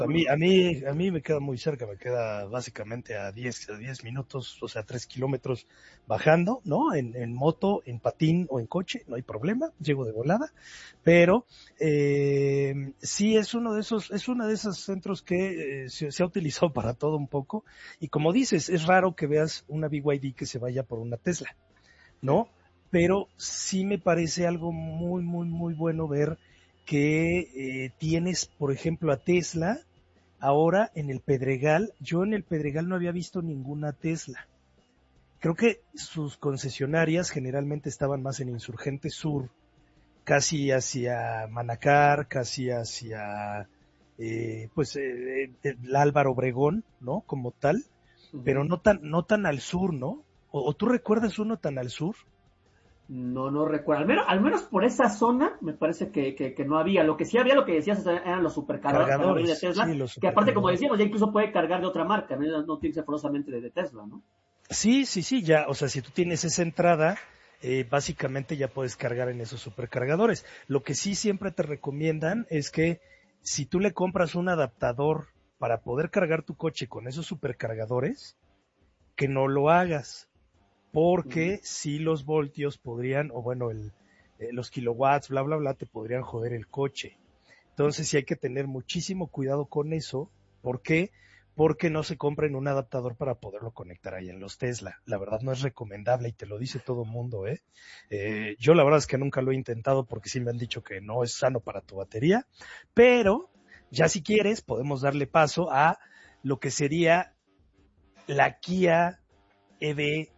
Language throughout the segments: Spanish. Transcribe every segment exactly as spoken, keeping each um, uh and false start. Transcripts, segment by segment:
A mí, a mí, a mí me queda muy cerca, me queda básicamente a diez, a diez minutos, o sea, tres kilómetros bajando, ¿no? En, en moto, en patín o en coche, no hay problema, llego de volada, pero eh, sí es uno de esos, es uno de esos centros que eh, se, se ha utilizado para todo un poco, y como dices, es raro que veas una B Y D que se vaya por una Tesla, ¿no? Pero sí me parece algo muy, muy, muy bueno ver que eh, tienes, por ejemplo, a Tesla ahora en el Pedregal. Yo en el Pedregal no había visto ninguna Tesla. Creo que sus concesionarias generalmente estaban más en Insurgente Sur, casi hacia Manacar, casi hacia eh, pues eh, el Álvaro Obregón, ¿no? Como tal, pero Uh-huh. no tan no tan al sur, ¿no? ¿O, o tú recuerdas uno tan al sur? No, no recuerdo. Al menos, al menos por esa zona me parece que, que, que no había. Lo que sí había, lo que decías, eran los supercargadores de Cargadores, sí, Tesla, los que aparte, como supercargadores. decíamos, ya incluso puede cargar de otra marca, no, no tiene que ser forzosamente de, de Tesla, ¿no? Sí, sí, sí, ya, o sea, si tú tienes esa entrada, eh, básicamente ya puedes cargar en esos supercargadores. Lo que sí siempre te recomiendan es que si tú le compras un adaptador para poder cargar tu coche con esos supercargadores, que no lo hagas, Uh-huh. porque si los voltios podrían, o bueno, el, eh, los kilowatts, bla, bla, bla, te podrían joder el coche. Entonces sí hay que tener muchísimo cuidado con eso. ¿Por qué? Porque no se compren un adaptador para poderlo conectar ahí en los Tesla. La verdad no es recomendable y te lo dice todo el mundo, ¿eh? ¿eh? Yo la verdad es que nunca lo he intentado porque sí me han dicho que no es sano para tu batería, pero ya si quieres podemos darle paso a lo que sería la Kia E V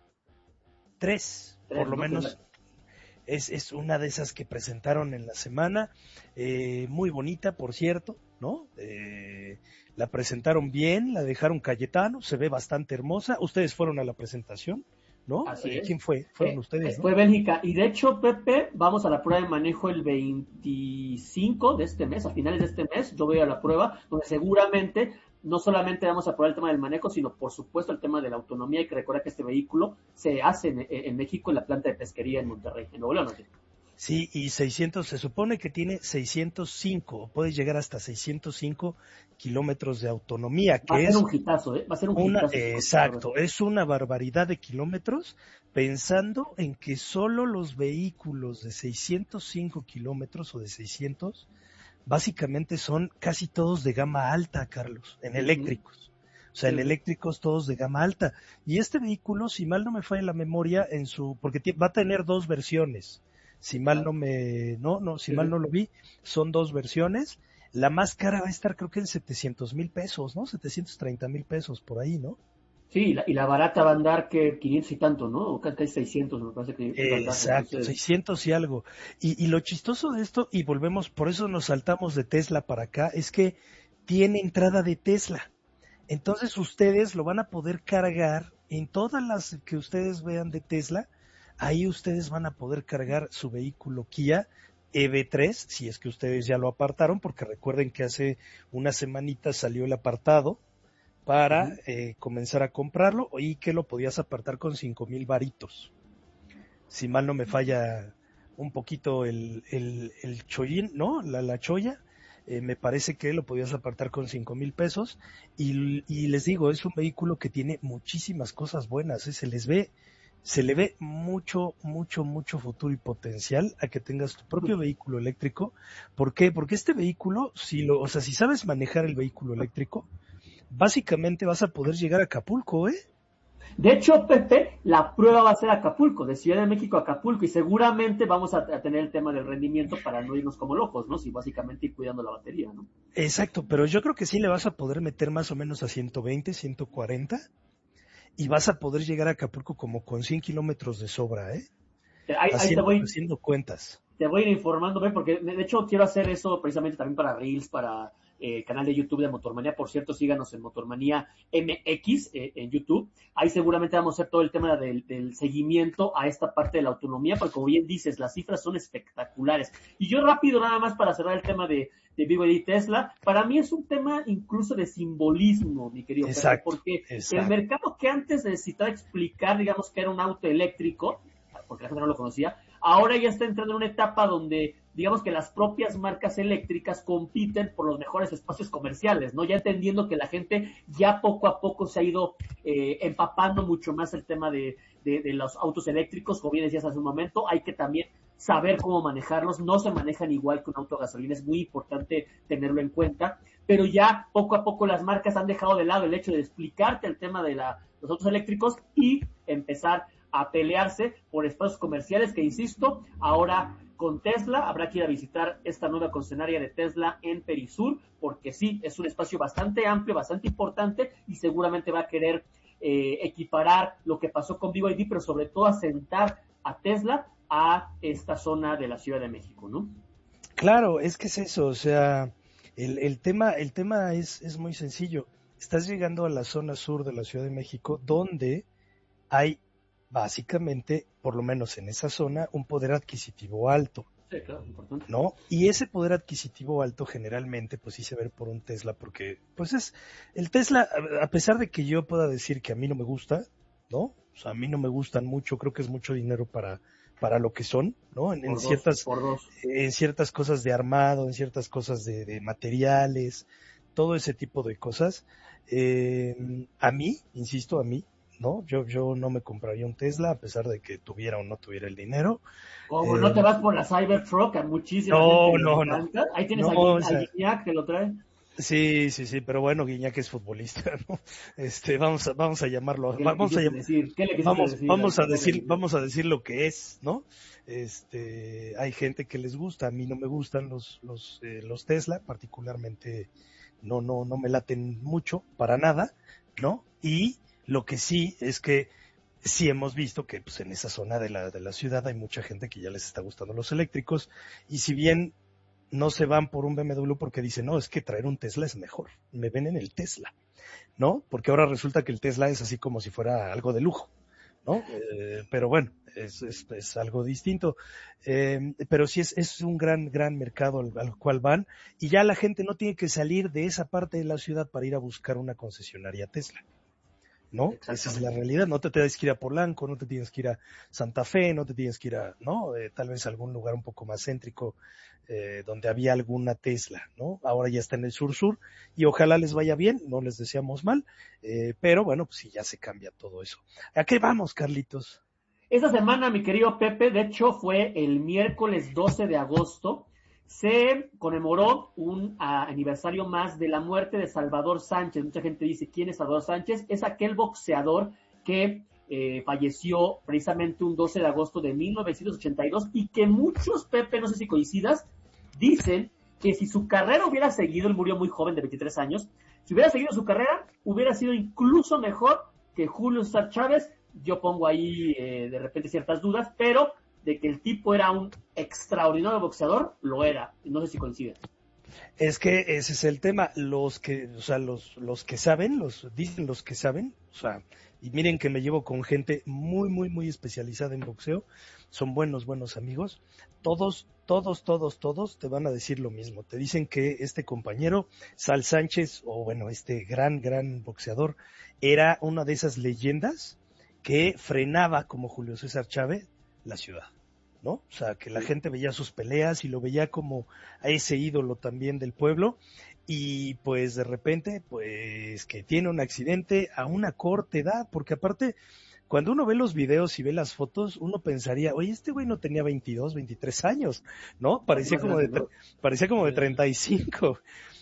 tres, por Tres, lo ¿no? Que es la... menos es, es una de esas que presentaron en la semana, eh, muy bonita, por cierto, ¿no? Eh, la presentaron bien, la dejaron Cayetano, se ve bastante hermosa. Ustedes fueron a la presentación, ¿no? Así Eh, es. ¿Quién fue? Fueron Eh, ustedes, ¿no? fue Bélgica. Y de hecho, Pepe, vamos a la prueba de manejo el veinticinco de este mes, a finales de este mes. Yo voy a la prueba, donde seguramente no solamente vamos a probar el tema del manejo, sino por supuesto el tema de la autonomía. Hay que recordar que este vehículo se hace en, en México, en la planta de pesquería en Monterrey, en Nuevo León. ¿No? Sí, y seiscientos, se supone que tiene seiscientos cinco, puede llegar hasta seiscientos cinco kilómetros de autonomía, Va a que ser es un hitazo, ¿eh? Va a ser un una, hitazo ese eh, coche, la verdad. exacto, es una barbaridad de kilómetros, pensando en que solo los vehículos de seiscientos cinco kilómetros o de seiscientos, básicamente son casi todos de gama alta, Carlos, en Uh-huh. eléctricos. O sea, Sí, en sí. eléctricos todos de gama alta. Y este vehículo, si mal no me falla la memoria, en su, porque va a tener dos versiones. Si mal no Exacto. me, no, no, si Sí, mal sí. no lo vi, son dos versiones. La más cara va a estar creo que en setecientos mil pesos, ¿no? setecientos treinta mil pesos por ahí, ¿no? Sí, y la, y la barata va a andar que quinientos y tanto, ¿no? O casi seiscientos, me parece que, que iba a andar. Exacto, Entonces, seiscientos y algo. Y, y lo chistoso de esto, y volvemos, por eso nos saltamos de Tesla para acá, es que tiene entrada de Tesla. Entonces ustedes lo van a poder cargar en todas las que ustedes vean de Tesla, ahí ustedes van a poder cargar su vehículo Kia E V tres, si es que ustedes ya lo apartaron, porque recuerden que hace unas semanitas salió el apartado para uh-huh. eh, comenzar a comprarlo y que lo podías apartar con cinco mil varitos. Si mal no me falla un poquito el, el, el chollín, ¿no? La, la cholla, eh, me parece que lo podías apartar con cinco mil pesos y, y les digo, es un vehículo que tiene muchísimas cosas buenas, ¿eh? Se les ve, se le ve mucho, mucho, mucho futuro y potencial a que tengas tu propio vehículo eléctrico. ¿Por qué? Porque este vehículo, si lo, o sea, si sabes manejar el vehículo eléctrico, básicamente vas a poder llegar a Acapulco, ¿eh? De hecho, Pepe, la prueba va a ser Acapulco, de Ciudad de México a Acapulco, y seguramente vamos a, a tener el tema del rendimiento para no irnos como locos, ¿no? Si básicamente ir cuidando la batería, ¿no? Exacto, pero yo creo que sí le vas a poder meter más o menos a ciento veinte, ciento cuarenta y vas a poder llegar a Acapulco como con cien kilómetros de sobra, ¿eh? Ahí, ahí te Haciendo, voy, haciendo cuentas. te voy a ir informando, ¿ve? Porque de hecho quiero hacer eso precisamente también para Reels, para eh, el canal de YouTube de Motormanía. Por cierto, síganos en Motormanía M X eh, en YouTube. Ahí seguramente vamos a hacer todo el tema del, del seguimiento a esta parte de la autonomía, porque como bien dices, las cifras son espectaculares. Y yo rápido, nada más para cerrar el tema de, de B Y D Tesla, para mí es un tema incluso de simbolismo, mi querido Pepe, Exacto, porque el exacto. mercado que antes necesitaba explicar, digamos que era un auto eléctrico, porque la gente no lo conocía, ahora ya está entrando en una etapa donde digamos que las propias marcas eléctricas compiten por los mejores espacios comerciales, ¿no? Ya entendiendo que la gente ya poco a poco se ha ido eh, empapando mucho más el tema de, de, de los autos eléctricos, como bien decías hace un momento, hay que también saber cómo manejarlos, no se manejan igual que un auto a gasolina, es muy importante tenerlo en cuenta, pero ya poco a poco las marcas han dejado de lado el hecho de explicarte el tema de la, los autos eléctricos y empezar a pelearse por espacios comerciales que, insisto, ahora con Tesla habrá que ir a visitar esta nueva concesionaria de Tesla en Perisur, porque sí, es un espacio bastante amplio, bastante importante y seguramente va a querer eh, equiparar lo que pasó con B Y D, pero sobre todo asentar a Tesla a esta zona de la Ciudad de México, ¿no? Claro, es que es eso, o sea, el, el tema, el tema es, es muy sencillo. Estás llegando a la zona sur de la Ciudad de México, donde hay básicamente, por lo menos en esa zona, un poder adquisitivo alto. Sí, claro, importante. ¿No? Y ese poder adquisitivo alto generalmente, pues sí se ve por un Tesla, porque, pues es, el Tesla, a pesar de que yo pueda decir que a mí no me gusta, ¿no? O sea, a mí no me gustan mucho, creo que es mucho dinero para, para lo que son, ¿no? En, en Por dos, ciertas, por dos. en ciertas cosas de armado, en ciertas cosas de, de materiales, todo ese tipo de cosas. Eh, a mí, insisto, a mí, ¿no? Yo, yo no me compraría un Tesla a pesar de que tuviera o no tuviera el dinero. Como Eh, no te vas por la Cybertruck, a muchísima no, gente le no, no. encanta. Ahí tienes No, a, o Gui- a sea, Guiñac que lo trae. sí, sí, sí, pero bueno, Guiñac es futbolista, ¿no? Este, vamos a, vamos a llamarlo, ¿Qué le vamos a quisiste llam- decir? ¿Qué le quisiste vamos, decir al vamos a pobre decir, Guiñac? vamos a decir lo que es, ¿no? Este, hay gente que les gusta, a mí no me gustan los, los, eh, los Tesla, particularmente no, no, no me laten mucho, para nada, ¿no? Y lo que sí es que sí hemos visto que, pues, en esa zona de la, de la ciudad hay mucha gente que ya les está gustando los eléctricos, y si bien no se van por un B M W porque dicen, no, es que traer un Tesla es mejor, me ven en el Tesla, ¿no? Porque ahora resulta que el Tesla es así como si fuera algo de lujo, ¿no? Eh, pero bueno, es, es, es algo distinto. Eh, pero sí es, es un gran, gran mercado al, al cual van, y ya la gente no tiene que salir de esa parte de la ciudad para ir a buscar una concesionaria Tesla. ¿No? Esa es la realidad, no te tienes que ir a Polanco, no te tienes que ir a Santa Fe, no te tienes que ir a, ¿no? Eh, tal vez a algún lugar un poco más céntrico, eh, donde había alguna Tesla, ¿no? Ahora ya está en el sur-sur, y ojalá les vaya bien, no les deseamos mal, eh, pero bueno, pues sí, ya se cambia todo eso. ¿A qué vamos, Carlitos? Esta semana, mi querido Pepe, de hecho fue el miércoles doce de agosto, se conmemoró un a, aniversario más de la muerte de Salvador Sánchez. Mucha gente dice, ¿quién es Salvador Sánchez? Es aquel boxeador que eh, falleció precisamente un doce de agosto de mil novecientos ochenta y dos y que muchos, Pepe, no sé si coincidas, dicen que si su carrera hubiera seguido, él murió muy joven de veintitrés años, si hubiera seguido su carrera, hubiera sido incluso mejor que Julio César Chávez. Yo pongo ahí eh, de repente ciertas dudas, pero de que el tipo era un extraordinario boxeador, lo era. No sé si coinciden. Es que ese es el tema, los que, o sea, los, los que saben, los, dicen los que saben, o sea, y miren que me llevo con gente muy, muy, muy especializada en boxeo, son buenos, buenos amigos, todos, todos, todos, todos te van a decir lo mismo, te dicen que este compañero, Sal Sánchez, o bueno, este gran, gran boxeador, era una de esas leyendas que frenaba como Julio César Chávez la ciudad, ¿no? O sea, que la gente veía sus peleas y lo veía como a ese ídolo también del pueblo, y pues de repente, pues que tiene un accidente a una corta edad, porque aparte, cuando uno ve los videos y ve las fotos, uno pensaría, oye, este güey no tenía veintidós, veintitrés años, ¿no? Parecía como de, parecía como de treinta y cinco,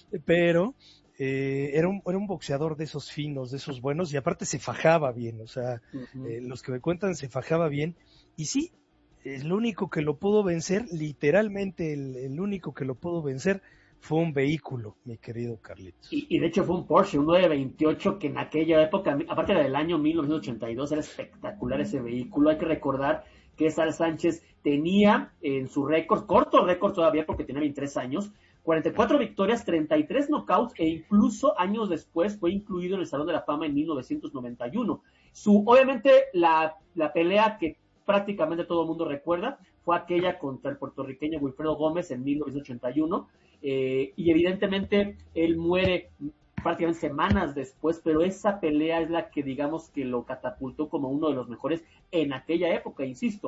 pero eh, era un, era un boxeador de esos finos, de esos buenos, y aparte se fajaba bien, o sea, Uh-huh. eh, los que me cuentan se fajaba bien, y sí, el único que lo pudo vencer, literalmente el, el único que lo pudo vencer fue un vehículo, mi querido Carlitos. Y, y de hecho fue un Porsche, un nueve veintiocho, que en aquella época, aparte era del año mil novecientos ochenta y dos, era espectacular ese vehículo. Hay que recordar que Sal Sánchez tenía en su récord, corto récord todavía porque tenía veintitrés años, cuarenta y cuatro victorias, treinta y tres knockouts, e incluso años después fue incluido en el Salón de la Fama en mil novecientos noventa y uno. Su, obviamente la, la pelea que prácticamente todo el mundo recuerda fue aquella contra el puertorriqueño Wilfredo Gómez en mil novecientos ochenta y uno, eh, y evidentemente él muere prácticamente semanas después, pero esa pelea es la que digamos que lo catapultó como uno de los mejores en aquella época, insisto.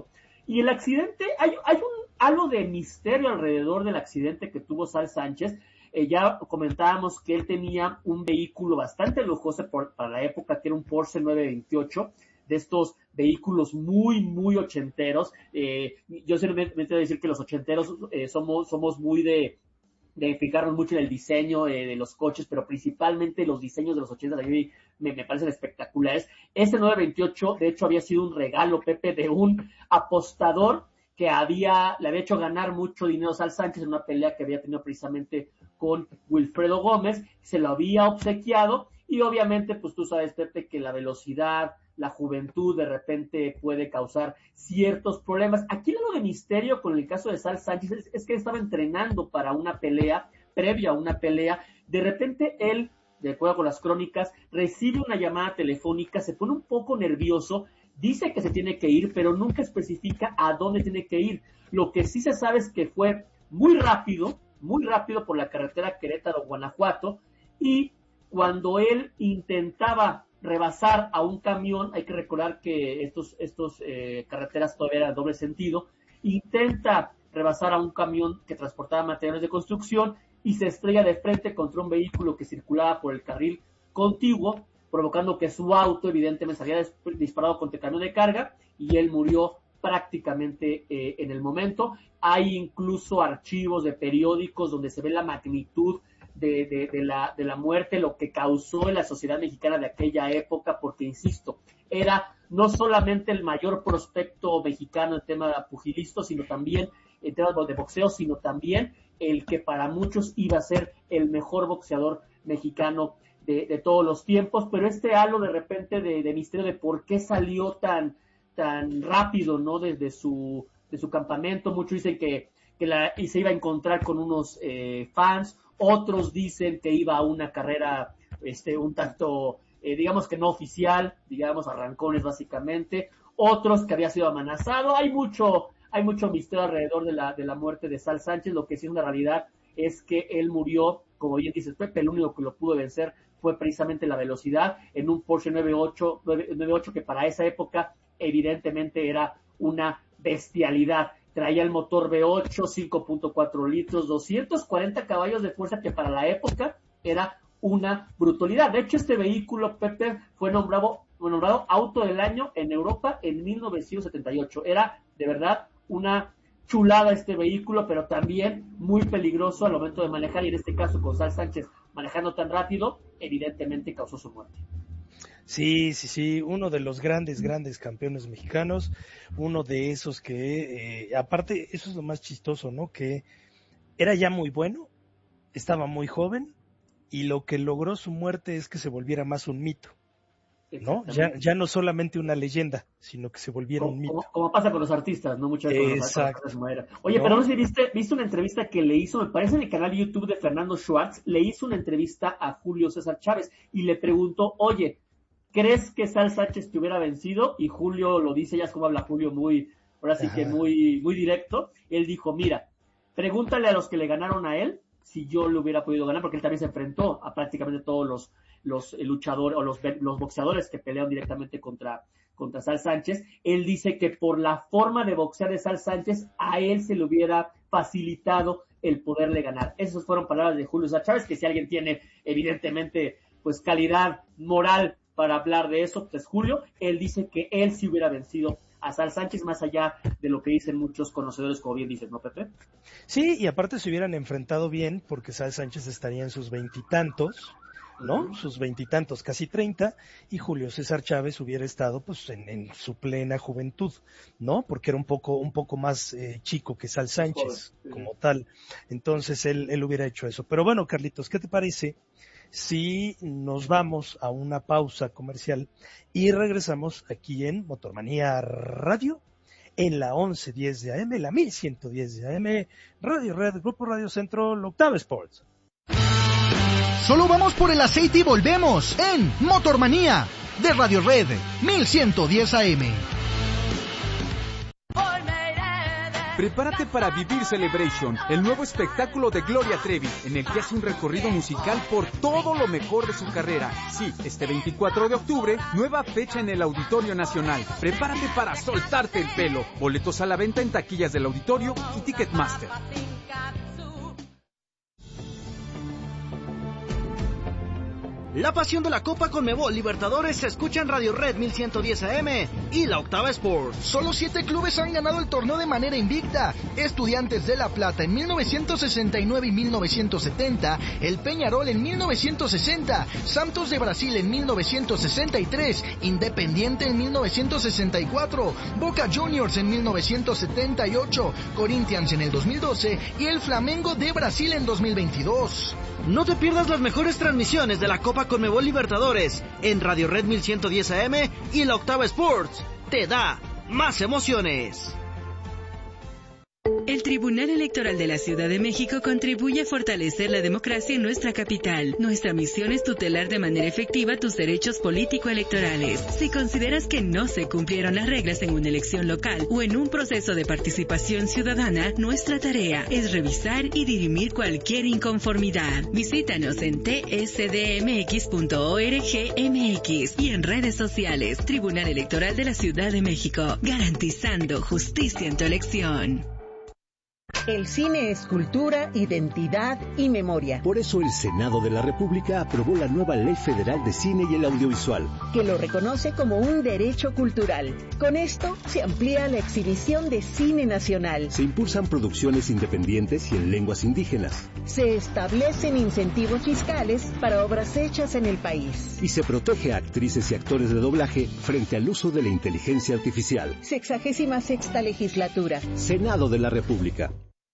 Y el accidente, hay, hay un, algo de misterio alrededor del accidente que tuvo Sal Sánchez. Eh, ya comentábamos que él tenía un vehículo bastante lujoso por, para la época, que era un Porsche nueve veintiocho, de estos vehículos muy, muy ochenteros. Eh, yo siempre me tengo que decir que los ochenteros eh, somos, somos muy de, de fijarnos mucho en el diseño eh, de los coches, pero principalmente los diseños de los ochentas a mí me, me parecen espectaculares. Este nueve veintiocho, de hecho, había sido un regalo, Pepe, de un apostador que había, le había hecho ganar mucho dinero a Sal Sánchez en una pelea que había tenido precisamente con Wilfredo Gómez, se lo había obsequiado, y obviamente, pues tú sabes, Pepe, que la velocidad, la juventud de repente puede causar ciertos problemas. Aquí lo de misterio con el caso de Sal Sánchez es, es que estaba entrenando para una pelea, previa a una pelea, de repente él, de acuerdo con las crónicas, recibe una llamada telefónica, se pone un poco nervioso, dice que se tiene que ir, pero nunca especifica a dónde tiene que ir. Lo que sí se sabe es que fue muy rápido, muy rápido por la carretera Querétaro-Guanajuato, y cuando él intentaba rebasar a un camión, hay que recordar que estos, estos eh, carreteras todavía eran doble sentido, intenta rebasar a un camión que transportaba materiales de construcción y se estrella de frente contra un vehículo que circulaba por el carril contiguo, provocando que su auto evidentemente se había disparado contra el camión de carga y él murió prácticamente eh, en el momento. Hay incluso archivos de periódicos donde se ve la magnitud de, de, de, la, de la muerte, lo que causó en la sociedad mexicana de aquella época, porque, insisto, era no solamente el mayor prospecto mexicano en tema de pugilismo, sino también en temas de boxeo, sino también el que para muchos iba a ser el mejor boxeador mexicano de, de todos los tiempos. Pero este halo de repente de, de misterio de por qué salió tan, tan rápido, ¿no? Desde su, de su campamento, muchos dicen que, que la, y se iba a encontrar con unos eh, fans, otros dicen que iba a una carrera este, un tanto, eh, digamos que no oficial, digamos arrancones básicamente, otros que había sido amenazado. Hay mucho, hay mucho misterio alrededor de la, de la muerte de Sal Sánchez. Lo que sí es una realidad es que él murió, como bien dices Pepe, el único que lo pudo vencer fue precisamente la velocidad en un Porsche nueve ocho que para esa época evidentemente era una bestialidad. Traía el motor V ocho, cinco punto cuatro litros, doscientos cuarenta caballos de fuerza, que para la época era una brutalidad. De hecho, este vehículo, Pepe, fue nombrado, fue nombrado Auto del Año en Europa en mil novecientos setenta y ocho. Era, de verdad, una chulada este vehículo, pero también muy peligroso al momento de manejar, y en este caso con Sal Sánchez manejando tan rápido, evidentemente causó su muerte. Sí, sí, sí, uno de los grandes, grandes campeones mexicanos, uno de esos que, eh, aparte, eso es lo más chistoso, ¿no? Que era ya muy bueno, estaba muy joven, y lo que logró su muerte es que se volviera más un mito, ¿no? Ya, ya no solamente una leyenda, sino que se volviera como, un mito. Como, como pasa con los artistas, ¿no? Muchas veces Exacto. Con los artistas. Oye, ¿no? Pero no sé si viste, viste una entrevista que le hizo, me parece en el canal de YouTube de Fernando Schwartz, le hizo una entrevista a Julio César Chávez y le preguntó, oye, ¿crees que Sal Sánchez te hubiera vencido? Y Julio lo dice, ya es como habla Julio, muy, ahora sí Ajá. que muy, muy directo. Él dijo, mira, pregúntale a los que le ganaron a él si yo le hubiera podido ganar, porque él también se enfrentó a prácticamente todos los, los luchadores o los, los boxeadores que pelearon directamente contra, contra Sal Sánchez. Él dice que por la forma de boxear de Sal Sánchez, a él se le hubiera facilitado el poderle ganar. Esas fueron palabras de Julio César Chávez, que si alguien tiene, evidentemente, pues calidad moral para hablar de eso, pues Julio, él dice que él sí hubiera vencido a Sal Sánchez, más allá de lo que dicen muchos conocedores, como bien dices, ¿no, Pepe? Sí, y aparte se hubieran enfrentado bien, porque Sal Sánchez estaría en sus veintitantos, ¿no? Uh-huh. Sus veintitantos, casi treinta, y Julio César Chávez hubiera estado, pues, en, en su plena juventud, ¿no? Porque era un poco, un poco más eh, chico que Sal Sánchez, uh-huh. como tal. Entonces, él, él hubiera hecho eso. Pero bueno, Carlitos, ¿qué te parece si nos vamos a una pausa comercial y regresamos aquí en Motormanía Radio, en la once diez de A M, la mil ciento diez de A M, Radio Red, Grupo Radio Centro, Octava Sports? Solo vamos por el aceite y volvemos en Motormanía de Radio Red, mil ciento diez A M. Prepárate para vivir Celebration, el nuevo espectáculo de Gloria Trevi, en el que hace un recorrido musical por todo lo mejor de su carrera. Sí, este veinticuatro de octubre, nueva fecha en el Auditorio Nacional. Prepárate para soltarte el pelo. Boletos a la venta en taquillas del auditorio y Ticketmaster. La pasión de la Copa Conmebol Libertadores se escucha en Radio Red mil ciento diez A M y la Octava Sports. Solo siete clubes han ganado el torneo de manera invicta. Estudiantes de La Plata en mil novecientos sesenta y nueve y mil novecientos setenta, el Peñarol en mil novecientos sesenta, Santos de Brasil en mil novecientos sesenta y tres, Independiente en mil novecientos sesenta y cuatro, Boca Juniors en mil novecientos setenta y ocho, Corinthians en el dos mil doce y el Flamengo de Brasil en dos mil veintidós. No te pierdas las mejores transmisiones de la Copa Conmebol Libertadores en Radio Red mil ciento diez A M y la Octava Sports. Te da más emociones. El Tribunal Electoral de la Ciudad de México contribuye a fortalecer la democracia en nuestra capital. Nuestra misión es tutelar de manera efectiva tus derechos político-electorales. Si consideras que no se cumplieron las reglas en una elección local o en un proceso de participación ciudadana, nuestra tarea es revisar y dirimir cualquier inconformidad. Visítanos en t s d m x punto org m x y en redes sociales. Tribunal Electoral de la Ciudad de México, garantizando justicia en tu elección. El cine es cultura, identidad y memoria. Por eso el Senado de la República aprobó la nueva Ley Federal de Cine y el Audiovisual, que lo reconoce como un derecho cultural. Con esto se amplía la exhibición de cine nacional. Se impulsan producciones independientes y en lenguas indígenas. Se establecen incentivos fiscales para obras hechas en el país. Y se protege a actrices y actores de doblaje frente al uso de la inteligencia artificial. Sexagésima sexta legislatura. Senado de la República.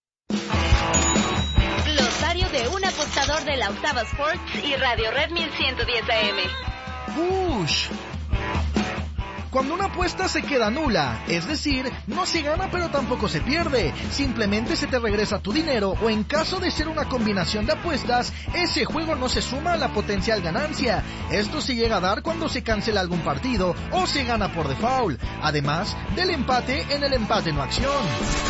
De un apostador de la Octava Sports y Radio Red mil ciento diez A M. ¡Ush! Cuando una apuesta se queda nula, es decir, no se gana pero tampoco se pierde, simplemente se te regresa tu dinero o en caso de ser una combinación de apuestas, ese juego no se suma a la potencial ganancia. Esto se llega a dar cuando se cancela algún partido o se gana por default, además del empate en el empate no acción.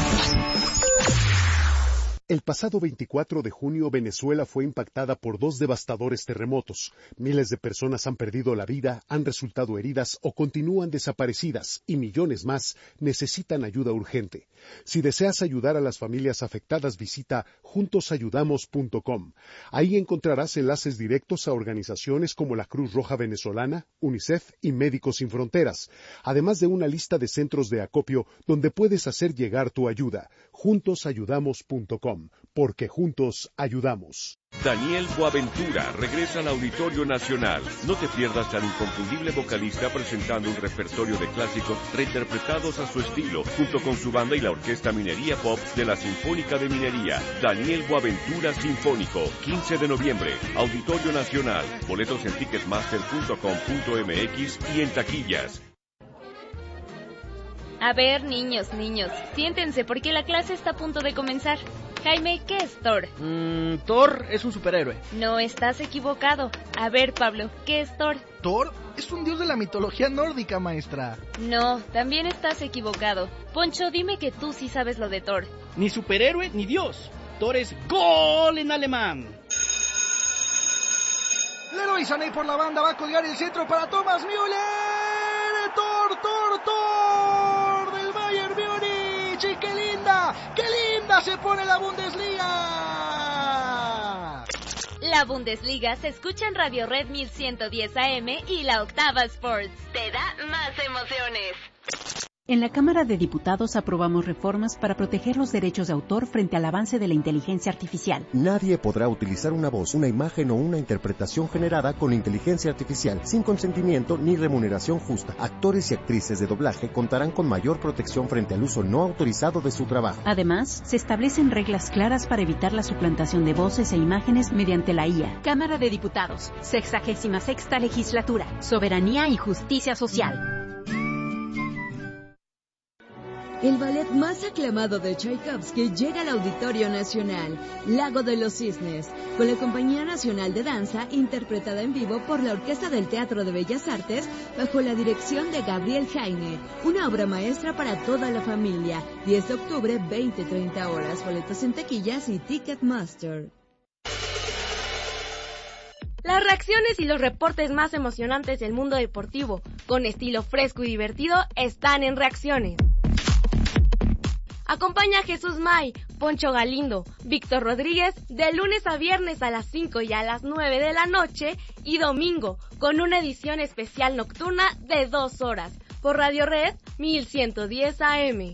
El pasado veinticuatro de junio, Venezuela fue impactada por dos devastadores terremotos. Miles de personas han perdido la vida, han resultado heridas o continúan desaparecidas, y millones más necesitan ayuda urgente. Si deseas ayudar a las familias afectadas, visita juntos ayudamos punto com. Ahí encontrarás enlaces directos a organizaciones como la Cruz Roja Venezolana, UNICEF y Médicos Sin Fronteras, además de una lista de centros de acopio donde puedes hacer llegar tu ayuda. juntos ayudamos punto com. Porque juntos ayudamos. Daniel Boaventura regresa al Auditorio Nacional. No te pierdas al inconfundible vocalista presentando un repertorio de clásicos reinterpretados a su estilo, junto con su banda y la Orquesta Minería Pop de la Sinfónica de Minería. Daniel Boaventura Sinfónico, quince de noviembre, Auditorio Nacional. Boletos en ticketmaster punto com punto m x y en taquillas. A ver, niños, niños, siéntense porque la clase está a punto de comenzar. Jaime, ¿qué es Thor? Mm, Thor es un superhéroe. No, estás equivocado. A ver, Pablo, ¿qué es Thor? Thor es un dios de la mitología nórdica, maestra. No, también estás equivocado. Poncho, dime que tú sí sabes lo de Thor. Ni superhéroe ni dios. Thor es gol en alemán. Leroy Sané por la banda va a colgar el centro para Thomas Müller. Thor, Thor, Thor del Bayern Múnich. ¡Y qué linda, qué linda se pone la Bundesliga! La Bundesliga se escucha en Radio Red mil ciento diez A M y la Octava Sports. Te da más emociones. En la Cámara de Diputados aprobamos reformas para proteger los derechos de autor frente al avance de la inteligencia artificial. Nadie podrá utilizar una voz, una imagen o una interpretación generada con inteligencia artificial sin consentimiento ni remuneración justa. Actores y actrices de doblaje contarán con mayor protección frente al uso no autorizado de su trabajo. Además, se establecen reglas claras para evitar la suplantación de voces e imágenes mediante la I A. Cámara de Diputados, sexagésima sexta legislatura, soberanía y justicia social. El ballet más aclamado de Tchaikovsky llega al Auditorio Nacional, Lago de los Cisnes, con la Compañía Nacional de Danza, interpretada en vivo por la Orquesta del Teatro de Bellas Artes, bajo la dirección de Gabriel Jaime. Una obra maestra para toda la familia. diez de octubre, veinte a treinta horas. Boletos en taquillas y Ticketmaster. Las reacciones y los reportes más emocionantes del mundo deportivo, con estilo fresco y divertido, están en Reacciones. Acompaña a Jesús May, Poncho Galindo, Víctor Rodríguez, de lunes a viernes a las cinco y a las nueve de la noche, y domingo, con una edición especial nocturna de dos horas, por Radio Red mil ciento diez A M.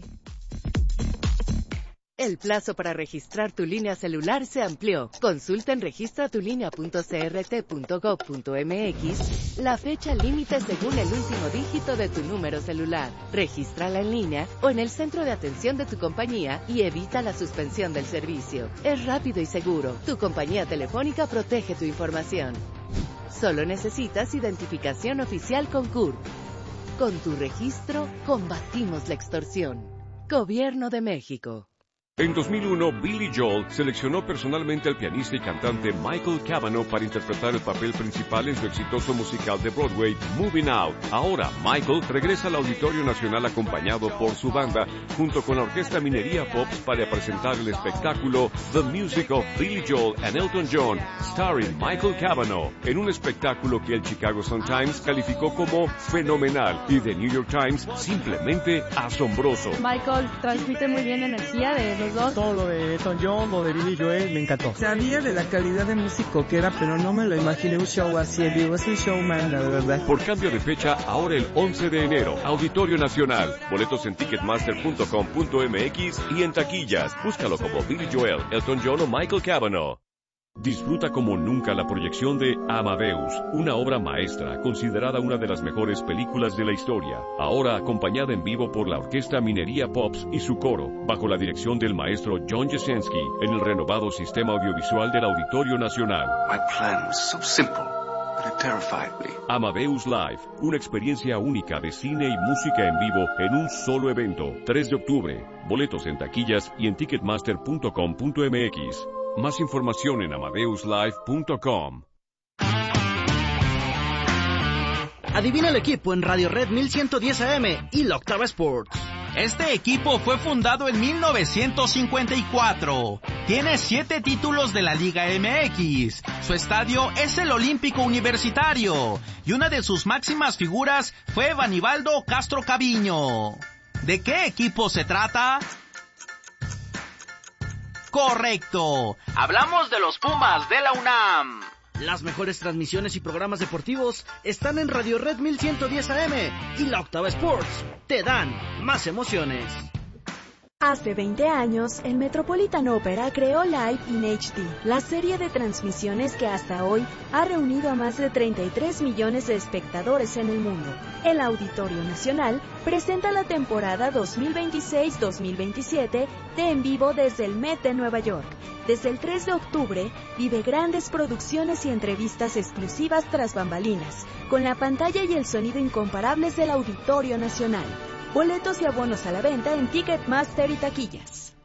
El plazo para registrar tu línea celular se amplió. Consulta en registra tu línea punto c r t punto gov punto m x la fecha límite según el último dígito de tu número celular. Regístrala en línea o en el centro de atención de tu compañía y evita la suspensión del servicio. Es rápido y seguro. Tu compañía telefónica protege tu información. Solo necesitas identificación oficial con C U R P. Con tu registro, combatimos la extorsión. Gobierno de México. En dos mil uno, Billy Joel seleccionó personalmente al pianista y cantante Michael Cavanaugh para interpretar el papel principal en su exitoso musical de Broadway, Moving Out. Ahora, Michael regresa al Auditorio Nacional acompañado por su banda, junto con la Orquesta Minería Pops, para presentar el espectáculo The Music of Billy Joel and Elton John, starring Michael Cavanaugh, en un espectáculo que el Chicago Sun-Times calificó como fenomenal y The New York Times simplemente asombroso. Michael transmite muy bien energía de los dos. Todo lo de Elton John, lo de Billy Joel, me encantó. Sabía de la calidad de músico que era, pero no me lo imaginé un show así en vivo. Es un showman, la verdad. Por cambio de fecha, ahora el once de enero, Auditorio Nacional. Boletos en ticketmaster punto com punto m x y en taquillas. Búscalo como Billy Joel, Elton John o Michael Cavanaugh. Disfruta como nunca la proyección de Amadeus, una obra maestra considerada una de las mejores películas de la historia, ahora acompañada en vivo por la Orquesta Minería Pops y su coro, bajo la dirección del maestro John Jasenski, en el renovado sistema audiovisual del Auditorio Nacional. My plan was so simple, but it terrified me. Amadeus Live, una experiencia única de cine y música en vivo en un solo evento, tres de octubre. Boletos en taquillas y en ticketmaster punto com punto m x. Más información en amadeus live punto com. Adivina el equipo en Radio Red mil ciento diez A M y la Octava Sports. Este equipo fue fundado en mil novecientos cincuenta y cuatro. Tiene siete títulos de la Liga M X. Su estadio es el Olímpico Universitario. Y una de sus máximas figuras fue Vanibaldo Castro Caviño. ¿De qué equipo se trata? Correcto, hablamos de los Pumas de la UNAM. Las mejores transmisiones y programas deportivos están en Radio Red mil ciento diez A M y la Octava Sports. Te dan más emociones. Hace veinte años, el Metropolitan Opera creó Live in H D, la serie de transmisiones que hasta hoy ha reunido a más de treinta y tres millones de espectadores en el mundo. El Auditorio Nacional presenta la temporada dos mil veintiséis dos mil veintisiete de En Vivo desde el Met de Nueva York. Desde el tres de octubre, vive grandes producciones y entrevistas exclusivas tras bambalinas, con la pantalla y el sonido incomparables del Auditorio Nacional. Boletos y abonos a la venta en Ticketmaster y taquillas.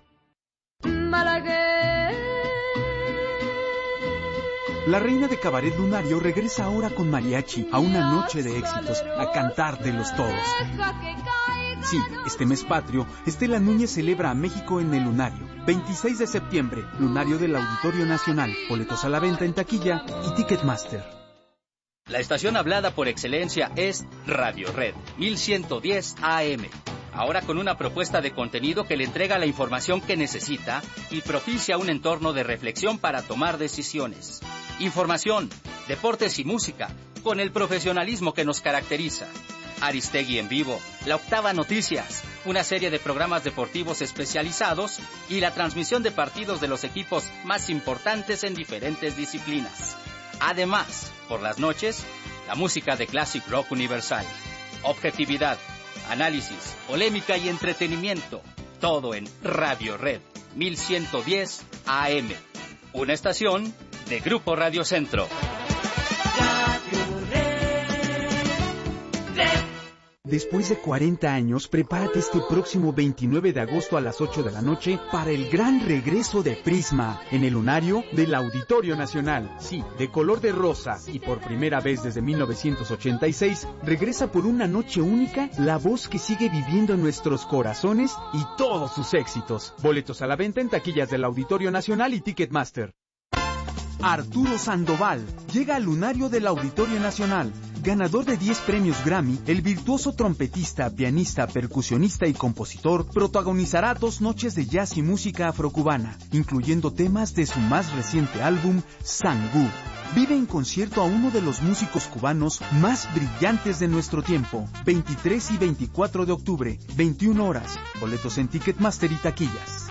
La reina de Cabaret Lunario regresa ahora con mariachi a una noche de éxitos, a cantar de los todos. Sí, este mes patrio, Estela Núñez celebra a México en el Lunario. veintiséis de septiembre, Lunario del Auditorio Nacional. Boletos a la venta en taquilla y Ticketmaster. La estación hablada por excelencia es Radio Red mil ciento diez A M. Ahora con una propuesta de contenido que le entrega la información que necesita y propicia un entorno de reflexión para tomar decisiones. Información, deportes y música, con el profesionalismo que nos caracteriza. Aristegui en vivo, La Octava Noticias, una serie de programas deportivos especializados y la transmisión de partidos de los equipos más importantes en diferentes disciplinas. Además, por las noches, la música de Classic Rock Universal. Objetividad, análisis, polémica y entretenimiento. Todo en Radio Red mil ciento diez A M. Una estación de Grupo Radio Centro. Después de cuarenta años, prepárate este próximo veintinueve de agosto a las ocho de la noche para el gran regreso de Prisma en el lunario del Auditorio Nacional. Sí, de color de rosa y por primera vez desde mil novecientos ochenta y seis, regresa por una noche única la voz que sigue viviendo en nuestros corazones y todos sus éxitos. Boletos a la venta en taquillas del Auditorio Nacional y Ticketmaster. Arturo Sandoval llega al lunario del Auditorio Nacional. Ganador de diez premios Grammy, el virtuoso trompetista, pianista, percusionista y compositor protagonizará dos noches de jazz y música afrocubana, incluyendo temas de su más reciente álbum, Sangú. Vive en concierto a uno de los músicos cubanos más brillantes de nuestro tiempo. veintitrés y veinticuatro de octubre, veintiuna horas. Boletos en Ticketmaster y taquillas.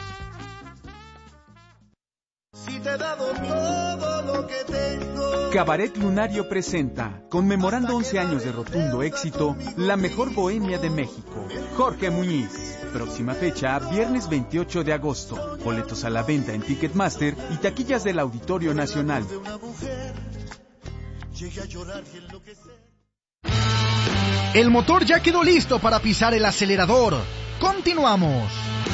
Si te he dado todo lo que tengo. Cabaret Lunario presenta, conmemorando once años de rotundo éxito, la mejor bohemia de México. Jorge Muñiz. Próxima fecha, viernes veintiocho de agosto. Boletos a la venta en Ticketmaster y taquillas del Auditorio Nacional. El motor ya quedó listo para pisar el acelerador. Continuamos.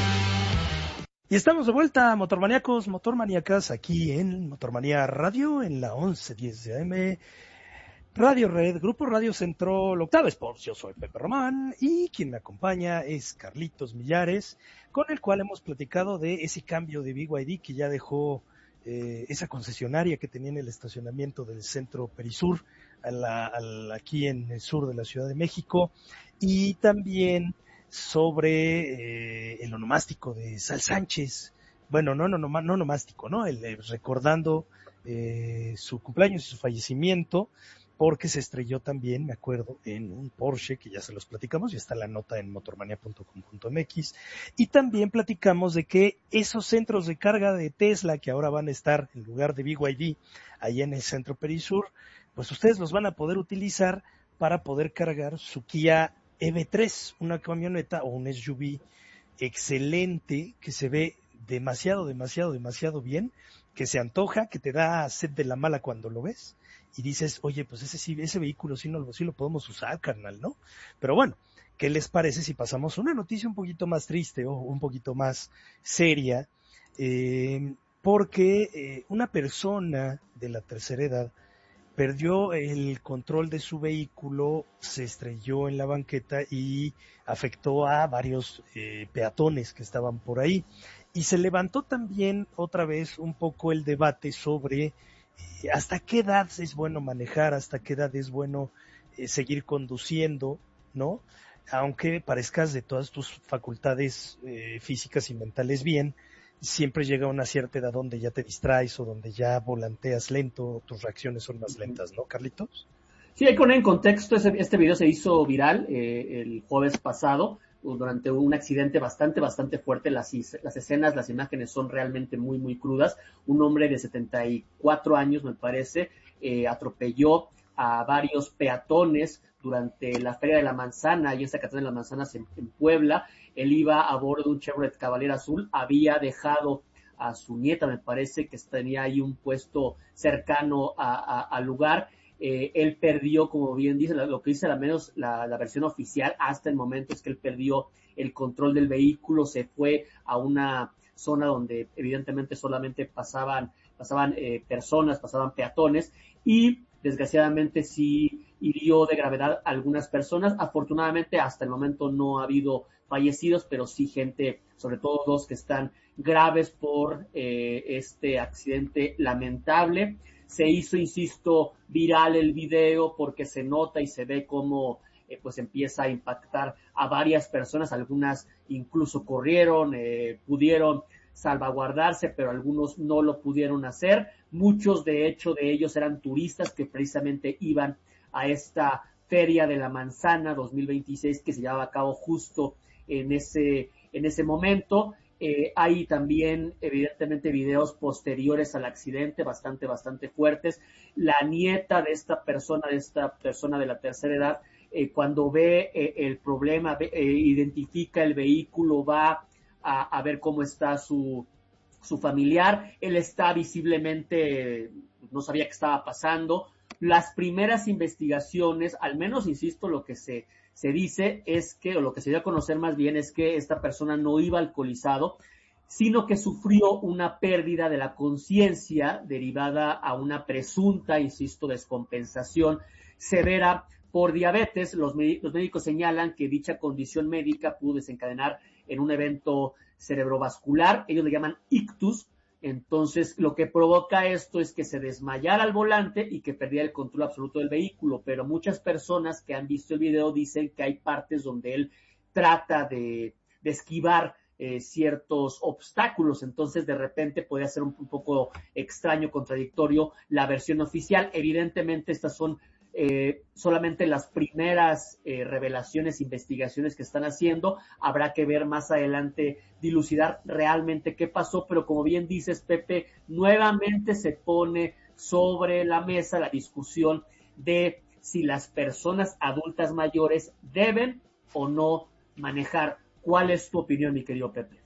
Y estamos de vuelta, motormaníacos, motormaníacas, aquí en Motormanía Radio, en la once diez de A M, Radio Red, Grupo Radio Centro, Octava Sports. Yo soy Pepe Román y quien me acompaña es Carlitos Millares, con el cual hemos platicado de ese cambio de B Y D que ya dejó eh, esa concesionaria que tenía en el estacionamiento del Centro Perisur, a la, a la, aquí en el sur de la Ciudad de México, y también sobre eh, el onomástico de Sal Sánchez, bueno, no, no, no, no nomástico, ¿no? El, el, recordando eh, su cumpleaños y su fallecimiento, porque se estrelló también, me acuerdo, en un Porsche, que ya se los platicamos, y está la nota en motormania punto com punto m x, y también platicamos de que esos centros de carga de Tesla, que ahora van a estar en lugar de B Y D, ahí en el Centro Perisur, pues ustedes los van a poder utilizar para poder cargar su Kia E V tres, una camioneta o un S U V excelente, que se ve demasiado, demasiado, demasiado bien, que se antoja, que te da sed de la mala cuando lo ves, y dices, oye, pues ese sí, ese vehículo sí, no, sí lo podemos usar, carnal, ¿no? Pero bueno, ¿qué les parece si pasamos a una noticia un poquito más triste o un poquito más seria? Eh, porque eh, una persona de la tercera edad perdió el control de su vehículo, se estrelló en la banqueta y afectó a varios eh, peatones que estaban por ahí. Y se levantó también otra vez un poco el debate sobre eh, hasta qué edad es bueno manejar, hasta qué edad es bueno eh, seguir conduciendo, ¿no? Aunque parezcas de todas tus facultades eh, físicas y mentales bien, siempre llega a una cierta edad donde ya te distraes o donde ya volanteas lento, tus reacciones son más lentas, ¿no, Carlitos? Sí, hay que poner en contexto, este, este video se hizo viral eh, el jueves pasado durante un accidente bastante, bastante fuerte. Las, las escenas, las imágenes son realmente muy, muy crudas. Un hombre de setenta y cuatro años, me parece, eh, atropelló a varios peatones durante la Feria de la Manzana, y en Zacatán de las Manzanas en, en Puebla. Él iba a bordo de un Chevrolet Cavalier azul, había dejado a su nieta, me parece, que tenía ahí un puesto cercano al lugar. Eh, él perdió, como bien dice, lo que dice al menos la, la versión oficial hasta el momento es que él perdió el control del vehículo, se fue a una zona donde evidentemente solamente pasaban, pasaban eh, personas, pasaban peatones, y desgraciadamente sí hirió de gravedad a algunas personas. Afortunadamente hasta el momento no ha habido fallecidos, pero sí gente, sobre todo dos que están graves por eh, este accidente lamentable. Se hizo, insisto, viral el video porque se nota y se ve cómo eh, pues empieza a impactar a varias personas, algunas incluso corrieron, eh, pudieron salvaguardarse, pero algunos no lo pudieron hacer. Muchos, de hecho, de ellos eran turistas que precisamente iban a esta Feria de la Manzana dos mil veintiséis que se llevaba a cabo justo en ese, en ese momento. Eh, hay también, evidentemente, videos posteriores al accidente, bastante, bastante fuertes. La nieta de esta persona, de esta persona de la tercera edad, eh, cuando ve eh, el problema, ve, eh, identifica el vehículo, va a, a ver cómo está su, su familiar. Él está visiblemente, no sabía qué estaba pasando, las primeras investigaciones, al menos, insisto, lo que se, se dice es que, o lo que se dio a conocer más bien, es que esta persona no iba alcoholizado, sino que sufrió una pérdida de la conciencia derivada a una presunta, insisto, descompensación severa por diabetes. Los, los médicos señalan que dicha condición médica pudo desencadenar en un evento cerebrovascular, ellos le llaman ictus. Entonces, lo que provoca esto es que se desmayara al volante y que perdiera el control absoluto del vehículo, pero muchas personas que han visto el video dicen que hay partes donde él trata de, de esquivar Eh, ciertos obstáculos, entonces de repente puede ser un, un poco extraño, contradictorio la versión oficial. Evidentemente estas son eh, solamente las primeras eh, revelaciones, investigaciones que están haciendo. Habrá que ver más adelante, dilucidar realmente qué pasó, pero como bien dices, Pepe, nuevamente se pone sobre la mesa la discusión de si las personas adultas mayores deben o no manejar. ¿Cuál es tu opinión, mi querido Pepe?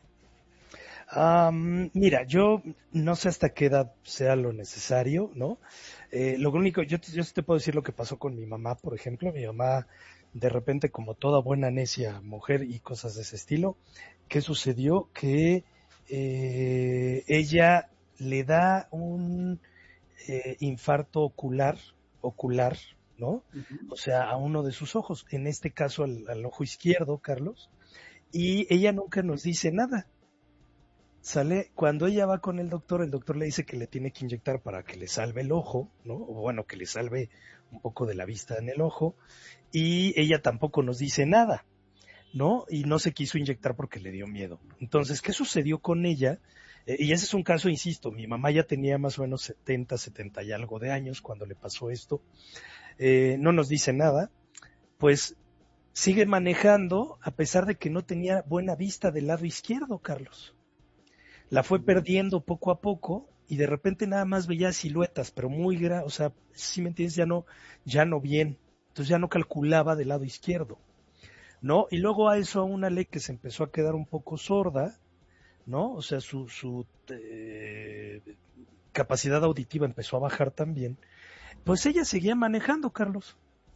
Um, mira, yo no sé hasta qué edad sea lo necesario, ¿no? Eh, lo único, yo, yo te puedo decir lo que pasó con mi mamá, por ejemplo. Mi mamá, de repente, como toda buena necia mujer y cosas de ese estilo, ¿qué sucedió? Que eh, ella le da un eh, infarto ocular, ocular, ¿no? Uh-huh. O sea, a uno de sus ojos, en este caso al, al ojo izquierdo, Carlos. Y ella nunca nos dice nada. Sale, cuando ella va con el doctor, el doctor le dice que le tiene que inyectar para que le salve el ojo, ¿no? O bueno, que le salve un poco de la vista en el ojo. Y ella tampoco nos dice nada, ¿no? Y no se quiso inyectar porque le dio miedo. Entonces, ¿qué sucedió con ella? Eh, y ese es un caso, insisto, mi mamá ya tenía más o menos setenta, setenta y algo de años cuando le pasó esto. Eh, no nos dice nada. Pues sigue manejando a pesar de que no tenía buena vista del lado izquierdo, Carlos. La fue perdiendo poco a poco y de repente nada más veía siluetas, pero muy gra, o sea, si me entiendes, ya no, ya no bien. Entonces ya no calculaba del lado izquierdo, ¿no? Y luego a eso a una ley que se empezó a quedar un poco sorda, ¿no? O sea, su, su eh, capacidad auditiva empezó a bajar también. Pues ella seguía manejando, Carlos.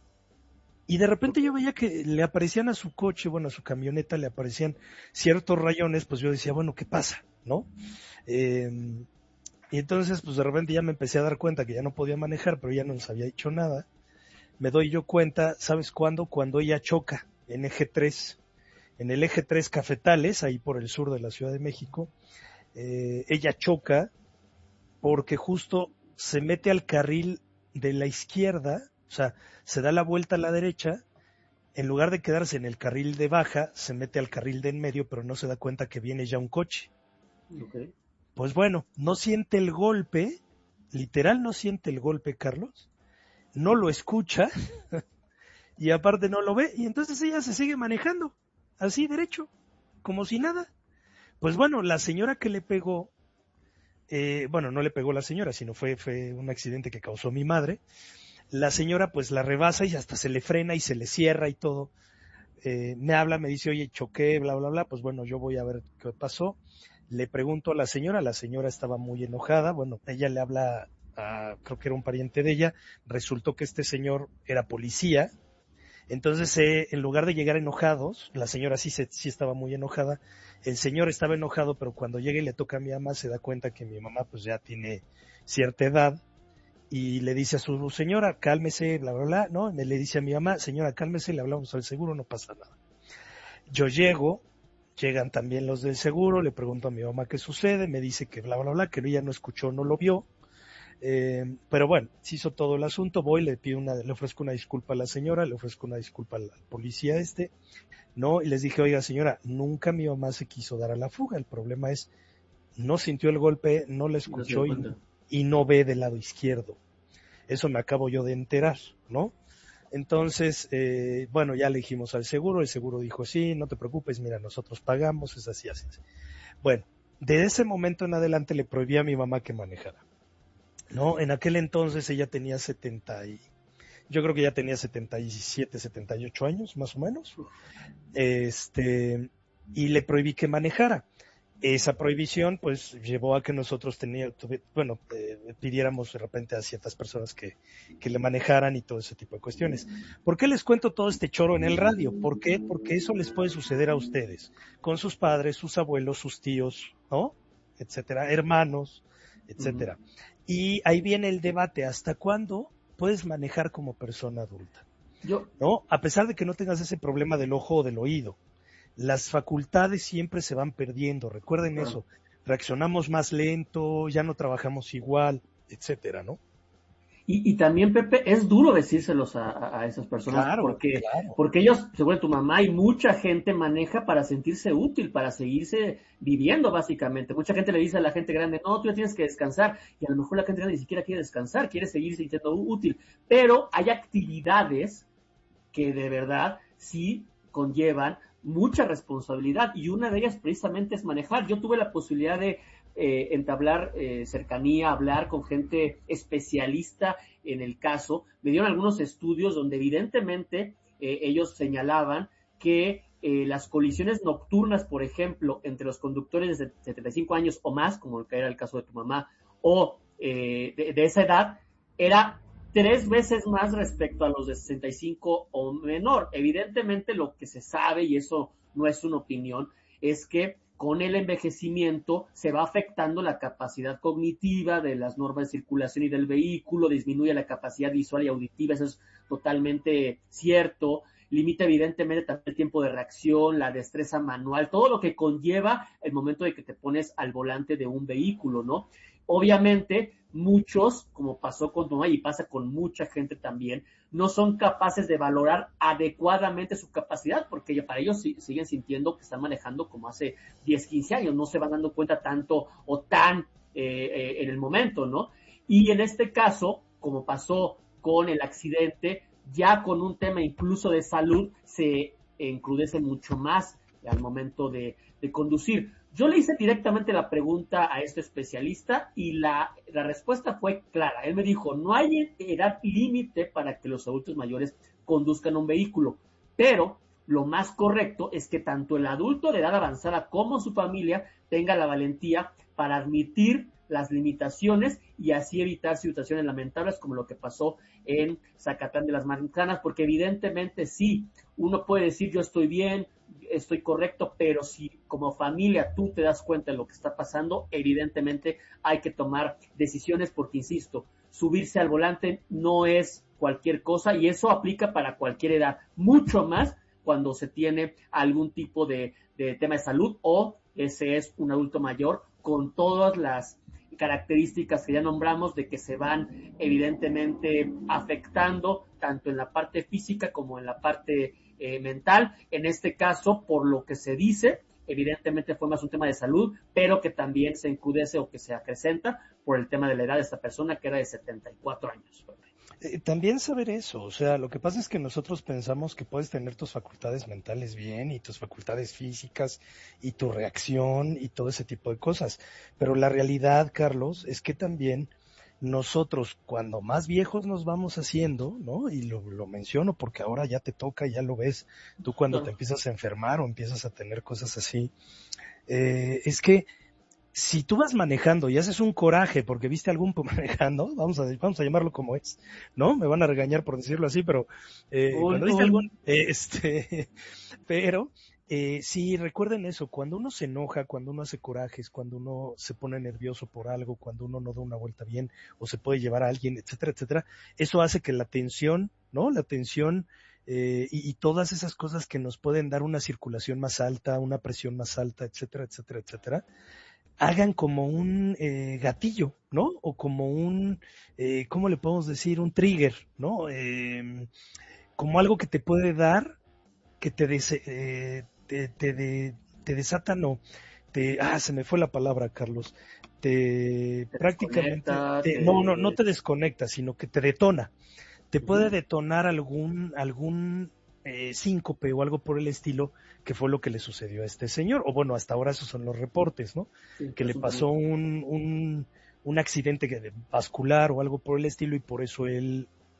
Y de repente yo veía que le aparecían a su coche, bueno, a su camioneta le aparecían ciertos rayones, pues yo decía, bueno, ¿qué pasa? ¿No? Eh, y entonces, pues de repente ya me empecé a dar cuenta que ya no podía manejar, pero ya no nos había dicho nada. Me doy yo cuenta, ¿sabes cuándo? Cuando ella choca en eje tres, en el eje tres Cafetales, ahí por el sur de la Ciudad de México. Eh, ella choca porque justo se mete al carril de la izquierda. O sea, se da la vuelta a la derecha, en lugar de quedarse en el carril de baja, se mete al carril de en medio, pero no se da cuenta que viene ya un coche. Okay. Pues bueno, no siente el golpe, literal no siente el golpe, Carlos, no lo escucha, y aparte no lo ve, y entonces ella se sigue manejando, así derecho, como si nada. Pues bueno, la señora que le pegó, eh, bueno, no le pegó la señora, sino fue, fue un accidente que causó mi madre. La señora pues la rebasa y hasta se le frena y se le cierra y todo. Eh, me habla, me dice, oye, choqué, bla, bla, bla. Pues bueno, yo voy a ver qué pasó. Le pregunto a la señora, la señora estaba muy enojada. Bueno, ella le habla a, creo que era un pariente de ella. Resultó que este señor era policía. Entonces, eh, en lugar de llegar enojados, la señora sí, se, sí estaba muy enojada. El señor estaba enojado, pero cuando llega y le toca a mi mamá, se da cuenta que mi mamá pues ya tiene cierta edad. Y le dice a su señora, cálmese, bla, bla, bla, ¿no? Me le dice a mi mamá, señora, cálmese, le hablamos al seguro, no pasa nada. Yo llego, llegan también los del seguro, le pregunto a mi mamá qué sucede, me dice que bla, bla, bla, que ella no escuchó, no lo vio. Eh, pero bueno, se hizo todo el asunto, voy, le pido una, le ofrezco una disculpa a la señora, le ofrezco una disculpa al, al policía este, ¿no? Y les dije, oiga señora, nunca mi mamá se quiso dar a la fuga, el problema es, no sintió el golpe, no la escuchó y, y no ve del lado izquierdo. Eso me acabo yo de enterar, ¿no? Entonces, eh, bueno, ya le dijimos al seguro, el seguro dijo, sí, no te preocupes, mira, nosotros pagamos, es así, así. Bueno, de ese momento en adelante le prohibí a mi mamá que manejara, ¿no? En aquel entonces ella tenía setenta y, yo creo que ya tenía setenta y siete, setenta y ocho años, más o menos, este, y le prohibí que manejara. Esa prohibición pues llevó a que nosotros teníamos, bueno, eh, pidiéramos de repente a ciertas personas que, que le manejaran y todo ese tipo de cuestiones. ¿Por qué les cuento todo este choro en el radio? ¿Por qué? Porque eso les puede suceder a ustedes, con sus padres, sus abuelos, sus tíos, ¿no? Etcétera, hermanos, etcétera. Uh-huh. Y ahí viene el debate, ¿hasta cuándo puedes manejar como persona adulta? Yo... ¿No? A pesar de que no tengas ese problema del ojo o del oído. Las facultades siempre se van perdiendo, recuerden claro. eso, reaccionamos más lento, ya no trabajamos igual, etcétera, ¿no? Y, y también, Pepe, es duro decírselos a, a esas personas, claro, porque, claro. porque ellos, según tu mamá, y mucha gente maneja para sentirse útil, para seguirse viviendo, básicamente. Mucha gente le dice a la gente grande, no, tú ya tienes que descansar, y a lo mejor la gente grande ni siquiera quiere descansar, quiere seguirse sintiendo útil, pero hay actividades que de verdad sí conllevan mucha responsabilidad, y una de ellas precisamente es manejar. Yo tuve la posibilidad de eh, entablar eh, cercanía, hablar con gente especialista en el caso. Me dieron algunos estudios donde evidentemente eh, ellos señalaban que eh, las colisiones nocturnas, por ejemplo, entre los conductores de setenta y cinco años o más, como el que era el caso de tu mamá, o eh, de, de esa edad, era tres veces más respecto a los de sesenta y cinco o menor. Evidentemente lo que se sabe, y eso no es una opinión, es que con el envejecimiento se va afectando la capacidad cognitiva de las normas de circulación y del vehículo, disminuye la capacidad visual y auditiva, eso es totalmente cierto, limita evidentemente también el tiempo de reacción, la destreza manual, todo lo que conlleva el momento de que te pones al volante de un vehículo, ¿no? Obviamente, muchos, como pasó con tu mamá y pasa con mucha gente también, no son capaces de valorar adecuadamente su capacidad, porque para ellos sí, siguen sintiendo que están manejando como hace diez, quince años, no se van dando cuenta tanto o tan eh, eh, en el momento, ¿no? Y en este caso, como pasó con el accidente, ya con un tema incluso de salud, se encrudece mucho más al momento de, de conducir. Yo le hice directamente la pregunta a este especialista y la, la respuesta fue clara. Él me dijo, no hay edad límite para que los adultos mayores conduzcan un vehículo, pero lo más correcto es que tanto el adulto de edad avanzada como su familia tenga la valentía para admitir las limitaciones y así evitar situaciones lamentables como lo que pasó en Zacatlán de las Manzanas, porque evidentemente sí, uno puede decir yo estoy bien, estoy correcto, pero si como familia tú te das cuenta de lo que está pasando, evidentemente hay que tomar decisiones porque, insisto, subirse al volante no es cualquier cosa y eso aplica para cualquier edad, mucho más cuando se tiene algún tipo de, de tema de salud o ese es un adulto mayor con todas las características que ya nombramos de que se van evidentemente afectando tanto en la parte física como en la parte eh, mental. En este caso, por lo que se dice, evidentemente fue más un tema de salud, pero que también se encrudece o que se acrecenta por el tema de la edad de esta persona que era de setenta y cuatro años. Eh, también saber eso, o sea, lo que pasa es que nosotros pensamos que puedes tener tus facultades mentales bien y tus facultades físicas y tu reacción y todo ese tipo de cosas, pero la realidad, Carlos, es que también nosotros cuando más viejos nos vamos haciendo, ¿no? Y lo, lo menciono porque ahora ya te toca, ya lo ves, tú cuando te empiezas a enfermar o empiezas a tener cosas así, eh, es que si tú vas manejando y haces un coraje porque viste algún manejando, vamos a vamos a llamarlo como es, ¿no? Me van a regañar por decirlo así, pero eh, uy, cuando viste uy. algún, eh, este, pero eh, sí recuerden eso, cuando uno se enoja, cuando uno hace corajes, cuando uno se pone nervioso por algo, cuando uno no da una vuelta bien o se puede llevar a alguien, etcétera, etcétera, eso hace que la tensión, ¿no? La tensión eh, y, y todas esas cosas que nos pueden dar una circulación más alta, una presión más alta, etcétera, etcétera, etcétera, hagan como un eh, gatillo, ¿no? O como un, eh, ¿cómo le podemos decir? Un trigger, ¿no? Eh, como algo que te puede dar, que te, des, eh, te, te, de, te desata, no, te, ah, se me fue la palabra, Carlos, te, te prácticamente, te, te, no, no, no te desconecta, sino que te detona, te uh-huh. puede detonar algún, algún, Eh, síncope o algo por el estilo, que fue lo que le sucedió a este señor, o bueno, hasta ahora esos son los reportes, ¿no? Sí, que le pasó un, un, un accidente vascular o algo por el estilo y por eso él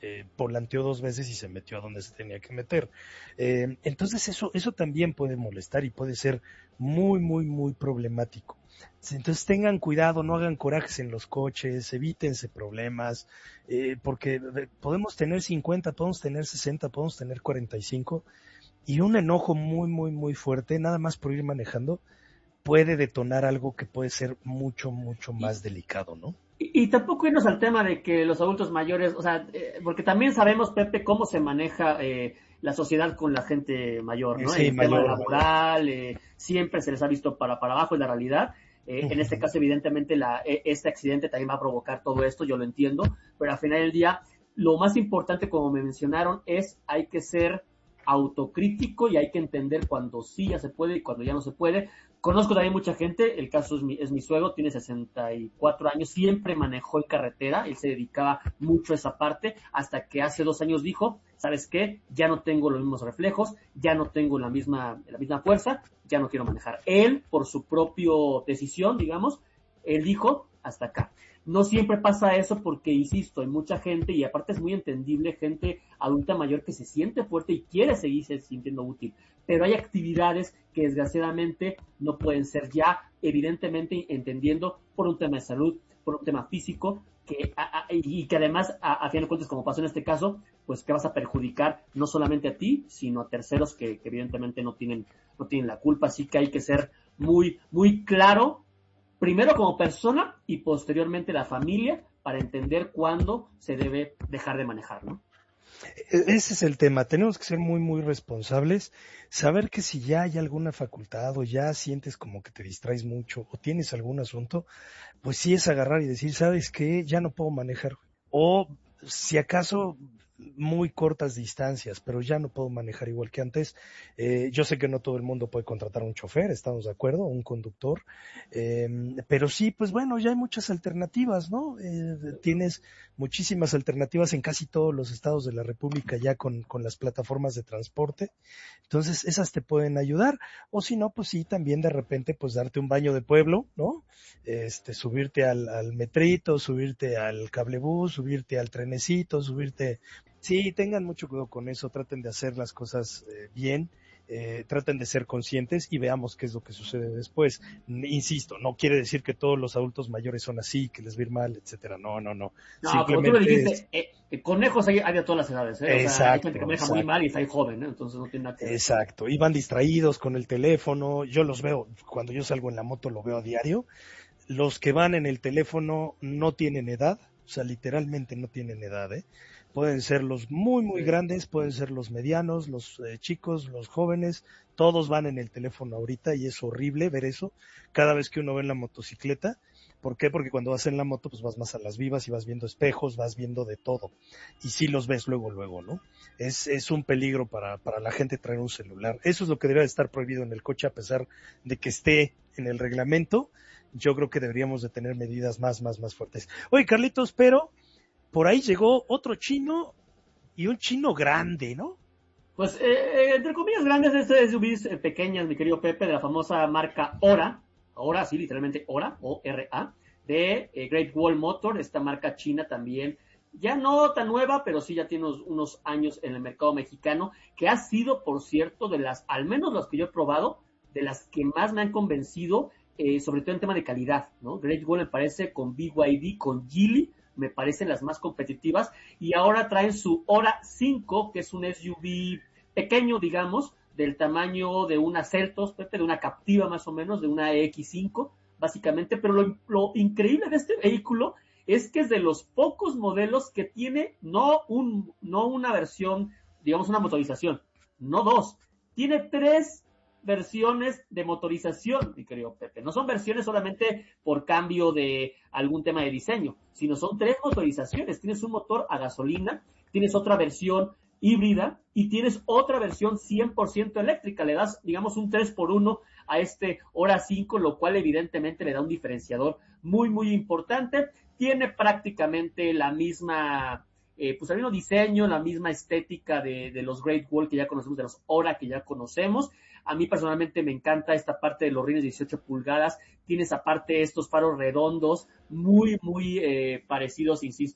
eh, volanteó dos veces y se metió a donde se tenía que meter. Eh, entonces eso, eso también puede molestar y puede ser muy, muy, muy problemático. Entonces tengan cuidado, no hagan corajes en los coches, evítense problemas, eh, porque podemos tener cincuenta, podemos tener sesenta, podemos tener cuarenta y cinco, y un enojo muy, muy, muy fuerte, nada más por ir manejando, puede detonar algo que puede ser mucho, mucho más delicado, ¿no? Y, y tampoco irnos al tema de que los adultos mayores, o sea, eh, porque también sabemos, Pepe, cómo se maneja eh, la sociedad con la gente mayor, ¿no? Sí, el mayor, tema laboral, eh, siempre se les ha visto para, para abajo, es la realidad. Eh, uh-huh. En este caso, evidentemente, la, este accidente también va a provocar todo esto, yo lo entiendo, pero al final del día, lo más importante, como me mencionaron, es hay que ser autocrítico y hay que entender cuando sí ya se puede y cuando ya no se puede. Conozco también mucha gente, el caso es mi, es mi suegro, tiene sesenta y cuatro años, siempre manejó en carretera, él se dedicaba mucho a esa parte, hasta que hace dos años dijo, ¿sabes qué? Ya no tengo los mismos reflejos, ya no tengo la misma, la misma fuerza, ya no quiero manejar. Él, por su propia decisión, digamos, él dijo, hasta acá. No siempre pasa eso porque, insisto, hay mucha gente, y aparte es muy entendible, gente adulta mayor que se siente fuerte y quiere seguirse sintiendo útil. Pero hay actividades que desgraciadamente no pueden ser ya, evidentemente entendiendo por un tema de salud, por un tema físico, que a, a, y que además, a, a fin de cuentas, como pasó en este caso, pues que vas a perjudicar no solamente a ti, sino a terceros que, que evidentemente no tienen, no tienen la culpa. Así que hay que ser muy, muy claro, primero como persona y posteriormente la familia, para entender cuándo se debe dejar de manejar, ¿no? Ese es el tema, tenemos que ser muy, muy responsables, saber que si ya hay alguna facultad o ya sientes como que te distraes mucho o tienes algún asunto, pues sí es agarrar y decir, ¿sabes qué? Ya no puedo manejar. O si acaso muy cortas distancias, pero ya no puedo manejar igual que antes. Eh, yo sé que no todo el mundo puede contratar un chofer, estamos de acuerdo, un conductor, eh, pero sí, pues bueno, ya hay muchas alternativas, ¿no? Eh, tienes muchísimas alternativas en casi todos los estados de la República ya con, con las plataformas de transporte, entonces esas te pueden ayudar, o si no, pues sí, también de repente, pues darte un baño de pueblo, ¿no? Este, subirte al, al metrito, subirte al cablebús, subirte al trenecito, subirte. Sí, tengan mucho cuidado con eso, traten de hacer las cosas eh, bien, eh, traten de ser conscientes y veamos qué es lo que sucede después. Insisto, no quiere decir que todos los adultos mayores son así, que les va a ir mal, etcétera. No, no, no. No, como tú lo dijiste, es... eh, conejos hay, hay de todas las edades, ¿eh? Exacto, o sea, hay gente que maneja muy mal y está ahí joven, ¿eh? Entonces no tiene nada que ver. Exacto, y van distraídos con el teléfono, yo los veo, cuando yo salgo en la moto lo veo a diario, los que van en el teléfono no tienen edad, o sea, literalmente no tienen edad, ¿eh? Pueden ser los muy, muy grandes, pueden ser los medianos, los eh, chicos, los jóvenes, todos van en el teléfono ahorita y es horrible ver eso cada vez que uno ve en la motocicleta. ¿Por qué? Porque cuando vas en la moto pues vas más a las vivas y vas viendo espejos, vas viendo de todo. Y sí los ves luego, luego, ¿no? Es, es un peligro para, para la gente traer un celular. Eso es lo que debería de estar prohibido en el coche a pesar de que esté en el reglamento. Yo creo que deberíamos de tener medidas más, más, más fuertes. Oye, Carlitos, pero por ahí llegó otro chino y un chino grande, ¿no? Pues, eh, entre comillas grandes, este S U Vs eh, pequeñas, mi querido Pepe, de la famosa marca Ora, Ora, sí, literalmente Ora, O R A, de eh, Great Wall Motor, esta marca china también, ya no tan nueva, pero sí ya tiene unos, unos años en el mercado mexicano, que ha sido, por cierto, de las, al menos las que yo he probado, de las que más me han convencido, eh, sobre todo en tema de calidad, ¿no? Great Wall me parece con B Y D, con Geely, me parecen las más competitivas, y ahora traen su Ora cinco, que es un S U V pequeño, digamos, del tamaño de una Celtos, Pepe, de una Captiva más o menos, de una E X cinco, básicamente, pero lo, lo increíble de este vehículo es que es de los pocos modelos que tiene no un, no una versión, digamos una motorización, no dos, tiene tres versiones de motorización, mi querido Pepe. No son versiones solamente por cambio de algún tema de diseño, sino son tres motorizaciones. Tienes un motor a gasolina, tienes otra versión híbrida y tienes otra versión cien por ciento eléctrica. Le das, digamos, un tres por uno a este Ora cinco, lo cual evidentemente le da un diferenciador muy, muy importante. Tiene prácticamente la misma, eh, pues el mismo diseño, la misma estética de, de los Great Wall que ya conocemos, de los Ora que ya conocemos. A mí personalmente me encanta esta parte de los rines de dieciocho pulgadas. Tienes aparte estos faros redondos, muy, muy eh, parecidos, insisto,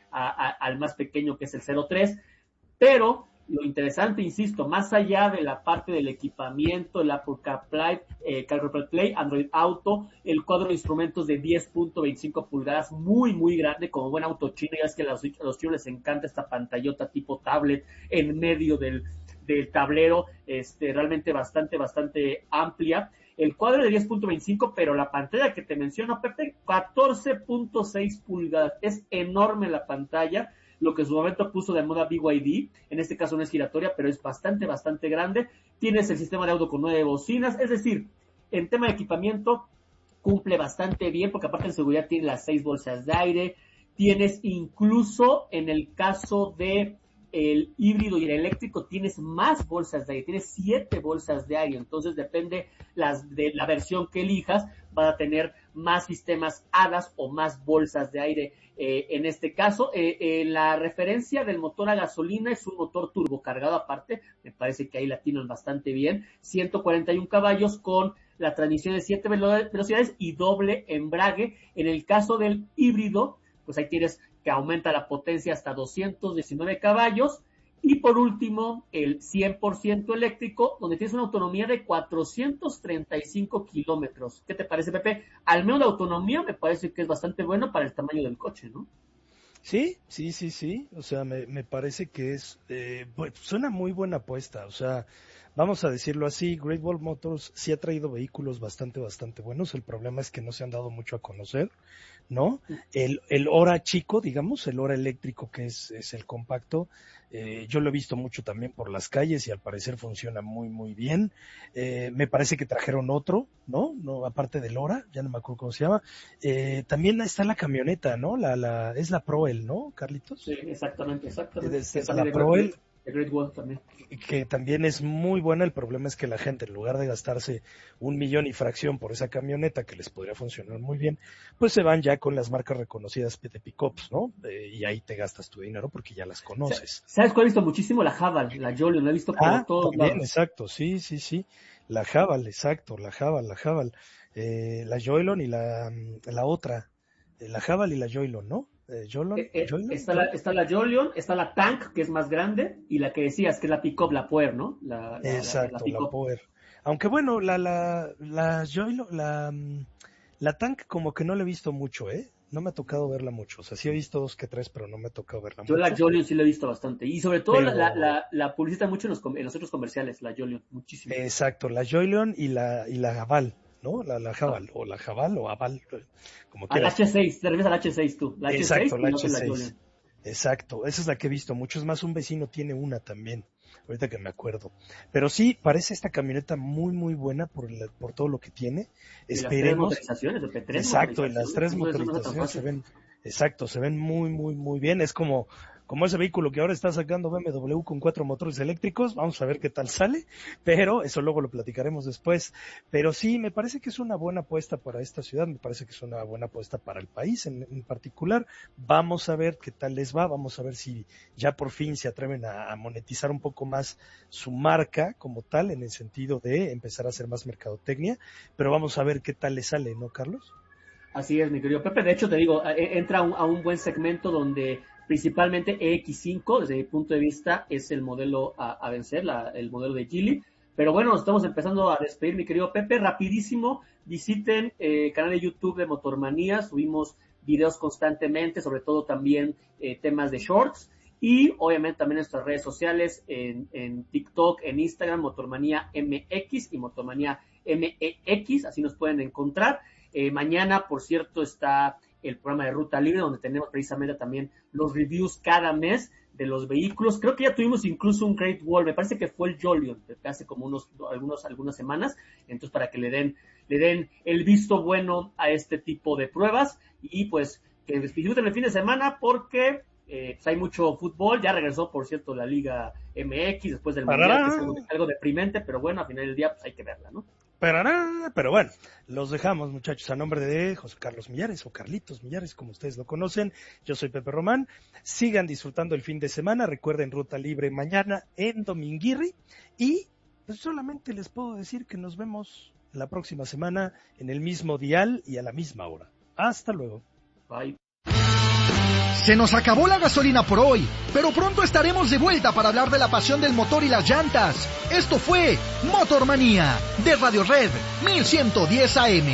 a, a, al más pequeño que es el cero tres, pero lo interesante, insisto, más allá de la parte del equipamiento, el Apple CarPlay, eh, CarPlay, Android Auto, el cuadro de instrumentos de diez punto veinticinco pulgadas, muy, muy grande, como buen auto chino, ya es que a los, a los chinos les encanta esta pantallota tipo tablet en medio del, del tablero, este, realmente bastante, bastante amplia. El cuadro de diez punto veinticinco, pero la pantalla que te menciono, Pepe, catorce punto seis pulgadas, es enorme la pantalla, lo que en su momento puso de moda B Y D, en este caso no es giratoria, pero es bastante, bastante grande. Tienes el sistema de audio con nueve bocinas, es decir, en tema de equipamiento cumple bastante bien, porque aparte en seguridad tiene las seis bolsas de aire, tienes incluso en el caso de el híbrido y el eléctrico tienes más bolsas de aire, tienes siete bolsas de aire, entonces depende las de la versión que elijas, va a tener más sistemas A D A S o más bolsas de aire. Eh, en este caso, eh, eh, la referencia del motor a gasolina es un motor turbocargado aparte, me parece que ahí la tienen bastante bien, ciento cuarenta y uno caballos con la transmisión de siete velocidades y doble embrague. En el caso del híbrido, pues ahí tienes que aumenta la potencia hasta doscientos diecinueve caballos. Y por último, el cien por ciento eléctrico, donde tienes una autonomía de cuatrocientos treinta y cinco kilómetros. ¿Qué te parece, Pepe? Al menos la autonomía me parece que es bastante bueno para el tamaño del coche, ¿no? Sí, sí, sí, sí. O sea, me, me parece que es, eh, pues, suena muy buena apuesta. O sea, vamos a decirlo así, Great Wall Motors sí ha traído vehículos bastante, bastante buenos. El problema es que no se han dado mucho a conocer, ¿no? El, el Ora chico, digamos, el Ora eléctrico que es, es el compacto, eh, yo lo he visto mucho también por las calles y al parecer funciona muy, muy bien. Eh, me parece que trajeron otro, ¿no? No, aparte del Ora, ya no me acuerdo cómo se llama. Eh, también está la camioneta, ¿no? La, la, es la Proel, ¿no, Carlitos? Sí, exactamente, exactamente. Es, es la Proel. El Great Wall también. Que también es muy buena. El problema es que la gente, en lugar de gastarse un millón y fracción por esa camioneta, que les podría funcionar muy bien, pues se van ya con las marcas reconocidas de pickups, ¿no? Eh, y ahí te gastas tu dinero porque ya las conoces. ¿Sabes cuál he visto muchísimo? La Haval, la Jolion, la he visto por ah, todos también, lados. Exacto, sí, sí, sí. La Haval, exacto, la Haval, la Haval. Eh, la Jolion y la, la otra. Eh, la Haval y la Jolion, ¿no? Eh, Jolion, eh, eh, Jolion, está, la, está la Jolion, está la Tank, que es más grande, y la que decías, que es la Pickup, la Power, ¿no? La, la, Exacto, la, la, la Power. Aunque bueno, la la la Jolion, la, la Tank como que no la he visto mucho, ¿eh? No me ha tocado verla mucho. O sea, sí he visto dos que tres, pero no me ha tocado verla Yo mucho. Yo la Jolion sí la he visto bastante. Y sobre todo pero... la, la, la publicita mucho en los, en los otros comerciales, la Jolion, muchísimo. Exacto, la Jolion y la y la Haval, ¿no? La, la Haval, o la Haval o Haval, como quieras. Al H seis, te refieres al H seis tú. La H seis, exacto, la H seis. La exacto, esa es la que he visto mucho. Es más, un vecino tiene una también, ahorita que me acuerdo. Pero sí, parece esta camioneta muy, muy buena por, la, por todo lo que tiene. Y Esperemos. Las tres motorizaciones, de tres exacto, y las tres motorizaciones se ven, exacto, se ven muy, muy, muy bien. Es como, como ese vehículo que ahora está sacando B M W con cuatro motores eléctricos. Vamos a ver qué tal sale, pero eso luego lo platicaremos después. Pero sí, me parece que es una buena apuesta para esta ciudad, me parece que es una buena apuesta para el país en, en particular. Vamos a ver qué tal les va, vamos a ver si ya por fin se atreven a, a monetizar un poco más su marca como tal, en el sentido de empezar a hacer más mercadotecnia, pero vamos a ver qué tal les sale, ¿no, Carlos? Así es, mi querido Pepe. De hecho, te digo, entra a un, a un buen segmento donde principalmente E X cinco, desde mi punto de vista, es el modelo a, a vencer, la, el modelo de Geely. Pero bueno, nos estamos empezando a despedir, mi querido Pepe. Rapidísimo, visiten el eh, canal de YouTube de Motormanía. Subimos videos constantemente, sobre todo también eh, temas de shorts. Y obviamente también en nuestras redes sociales, en, en TikTok, en Instagram, Motormanía M X y Motormanía M E X. Así nos pueden encontrar. Eh, mañana, por cierto, está el programa de Ruta Libre, donde tenemos precisamente también los reviews cada mes de los vehículos. Creo que ya tuvimos incluso un Great Wall, me parece que fue el Jolion, hace como unos, algunos, algunas semanas, entonces para que le den, le den el visto bueno a este tipo de pruebas, y pues que disfruten el fin de semana porque eh, pues hay mucho fútbol. Ya regresó, por cierto, la Liga M X después del Mundial, que es algo, algo deprimente, pero bueno, al final del día pues hay que verla, ¿no? Pero, pero bueno, los dejamos, muchachos, a nombre de José Carlos Millares o Carlitos Millares, como ustedes lo conocen. Yo soy Pepe Román. Sigan disfrutando el fin de semana. Recuerden Ruta Libre mañana en Dominguirri. Y pues solamente les puedo decir que nos vemos la próxima semana en el mismo dial y a la misma hora. Hasta luego. Bye. Se nos acabó la gasolina por hoy, pero pronto estaremos de vuelta para hablar de la pasión del motor y las llantas. Esto fue Motormanía de Radio Red mil ciento diez A M.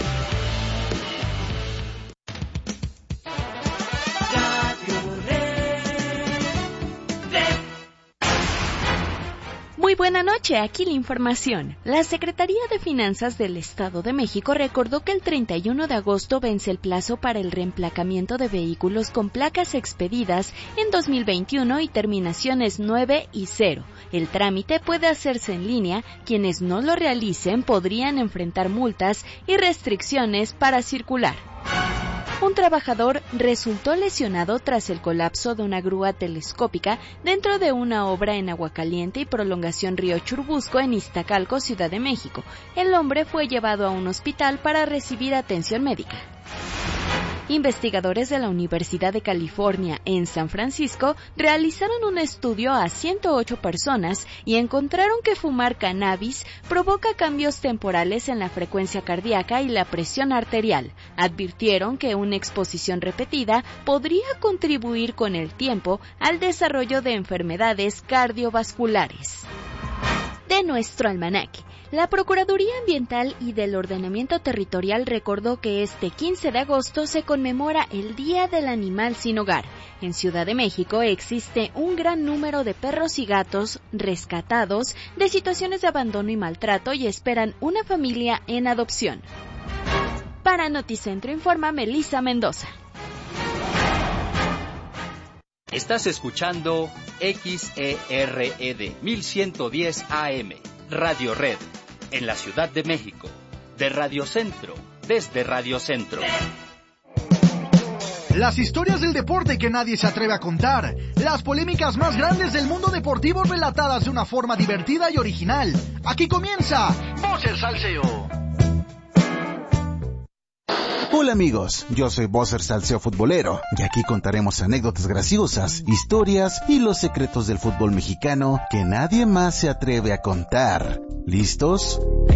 Muy buena noche, aquí la información. La Secretaría de Finanzas del Estado de México recordó que el treinta y uno de agosto vence el plazo para el reemplacamiento de vehículos con placas expedidas en dos mil veintiuno y terminaciones nueve y cero. El trámite puede hacerse en línea. Quienes no lo realicen podrían enfrentar multas y restricciones para circular. Un trabajador resultó lesionado tras el colapso de una grúa telescópica dentro de una obra en Aguacaliente y Prolongación Río Churubusco en Iztacalco, Ciudad de México. El hombre fue llevado a un hospital para recibir atención médica. Investigadores de la Universidad de California en San Francisco realizaron un estudio a ciento ocho personas y encontraron que fumar cannabis provoca cambios temporales en la frecuencia cardíaca y la presión arterial. Advirtieron que una exposición repetida podría contribuir con el tiempo al desarrollo de enfermedades cardiovasculares. De nuestro almanaque. La Procuraduría Ambiental y del Ordenamiento Territorial recordó que este quince de agosto se conmemora el Día del Animal Sin Hogar. En Ciudad de México existe un gran número de perros y gatos rescatados de situaciones de abandono y maltrato y esperan una familia en adopción. Para Noticentro informa Melissa Mendoza. Estás escuchando X E R E D mil ciento diez A M, Radio Red, en la Ciudad de México, de Radio Centro, desde Radio Centro. Las historias del deporte que nadie se atreve a contar, las polémicas más grandes del mundo deportivo relatadas de una forma divertida y original. Aquí comienza Bosser Salseo. Hola amigos, yo soy Bosser Salseo Futbolero y aquí contaremos anécdotas graciosas, historias y los secretos del fútbol mexicano que nadie más se atreve a contar. ¿Listos?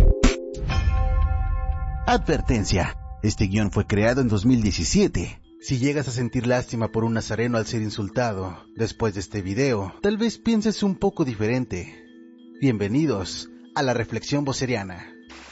Advertencia, este guión fue creado en dos mil diecisiete. Si llegas a sentir lástima por un nazareno al ser insultado después de este video, tal vez pienses un poco diferente. Bienvenidos a la reflexión bosseriana.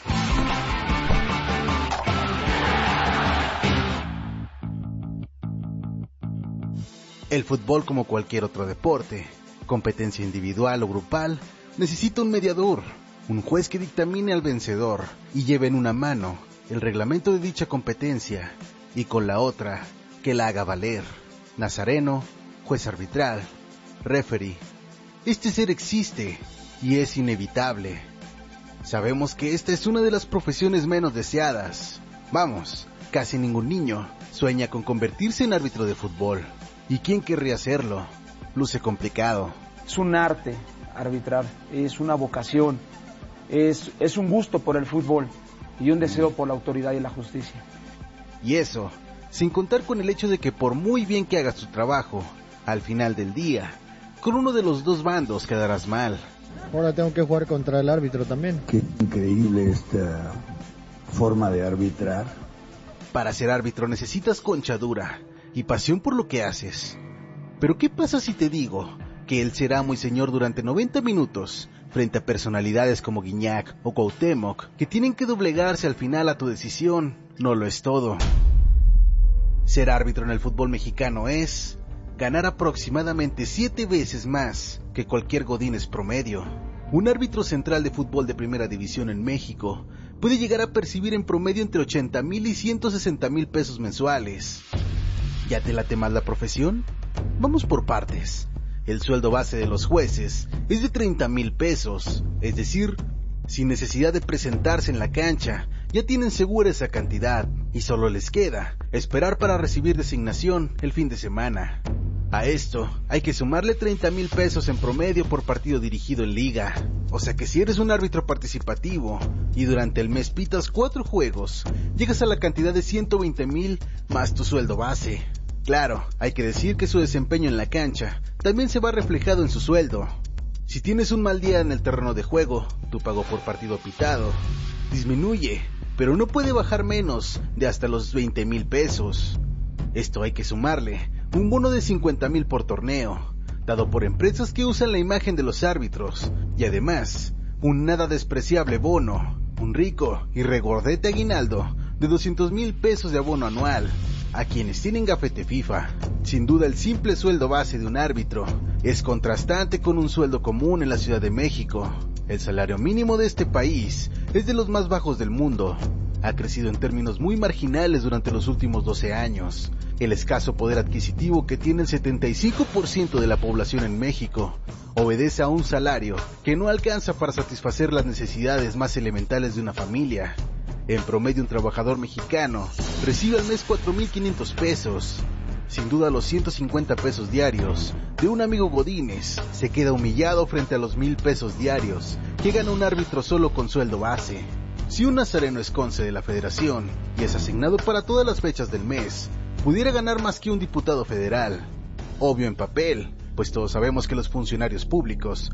El fútbol, como cualquier otro deporte, competencia individual o grupal, necesita un mediador, un juez que dictamine al vencedor y lleve en una mano el reglamento de dicha competencia y con la otra que la haga valer. Nazareno, juez arbitral, referee. Este ser existe y es inevitable. Sabemos que esta es una de las profesiones menos deseadas. Vamos, casi ningún niño sueña con convertirse en árbitro de fútbol. ¿Y quién querría hacerlo? Luce complicado. Es un arte arbitrar, es una vocación, es, es un gusto por el fútbol y un deseo por la autoridad y la justicia. Y eso, sin contar con el hecho de que por muy bien que hagas tu trabajo, al final del día, con uno de los dos bandos quedarás mal. Ahora tengo que jugar contra el árbitro también. Qué increíble esta forma de arbitrar. Para ser árbitro necesitas conchadura y pasión por lo que haces. Pero ¿qué pasa si te digo que él será muy señor durante noventa minutos frente a personalidades como Guiñac o Cuauhtémoc que tienen que doblegarse al final a tu decisión? No lo es todo. Ser árbitro en el fútbol mexicano es ganar aproximadamente siete veces más que cualquier godínez promedio. Un árbitro central de fútbol de primera división en México puede llegar a percibir en promedio entre ochenta mil y ciento sesenta mil pesos mensuales. ¿Ya te late más la profesión? Vamos por partes. El sueldo base de los jueces es de treinta mil pesos, es decir, sin necesidad de presentarse en la cancha, ya tienen segura esa cantidad y solo les queda esperar para recibir designación el fin de semana. A esto hay que sumarle treinta mil pesos en promedio por partido dirigido en liga. O sea que si eres un árbitro participativo y durante el mes pitas cuatro juegos, llegas a la cantidad de ciento veinte mil más tu sueldo base. Claro, hay que decir que su desempeño en la cancha también se va reflejado en su sueldo. Si tienes un mal día en el terreno de juego, tu pago por partido pitado disminuye, pero no puede bajar menos de hasta los veinte mil pesos. Esto hay que sumarle un bono de cincuenta mil por torneo, dado por empresas que usan la imagen de los árbitros, y además, un nada despreciable bono, un rico y regordete aguinaldo de doscientos mil pesos de abono anual a quienes tienen gafete FIFA. Sin duda, el simple sueldo base de un árbitro es contrastante con un sueldo común en la Ciudad de México. El salario mínimo de este país es de los más bajos del mundo. Ha crecido en términos muy marginales durante los últimos doce años. El escaso poder adquisitivo que tiene el setenta y cinco por ciento de la población en México obedece a un salario que no alcanza para satisfacer las necesidades más elementales de una familia. En promedio, un trabajador mexicano recibe al mes cuatro mil quinientos pesos. Sin duda, los ciento cincuenta pesos diarios de un amigo godínez se queda humillado frente a los mil pesos diarios que gana un árbitro solo con sueldo base. Si un nazareno es conce de la federación y es asignado para todas las fechas del mes, pudiera ganar más que un diputado federal. Obvio en papel, pues todos sabemos que los funcionarios públicos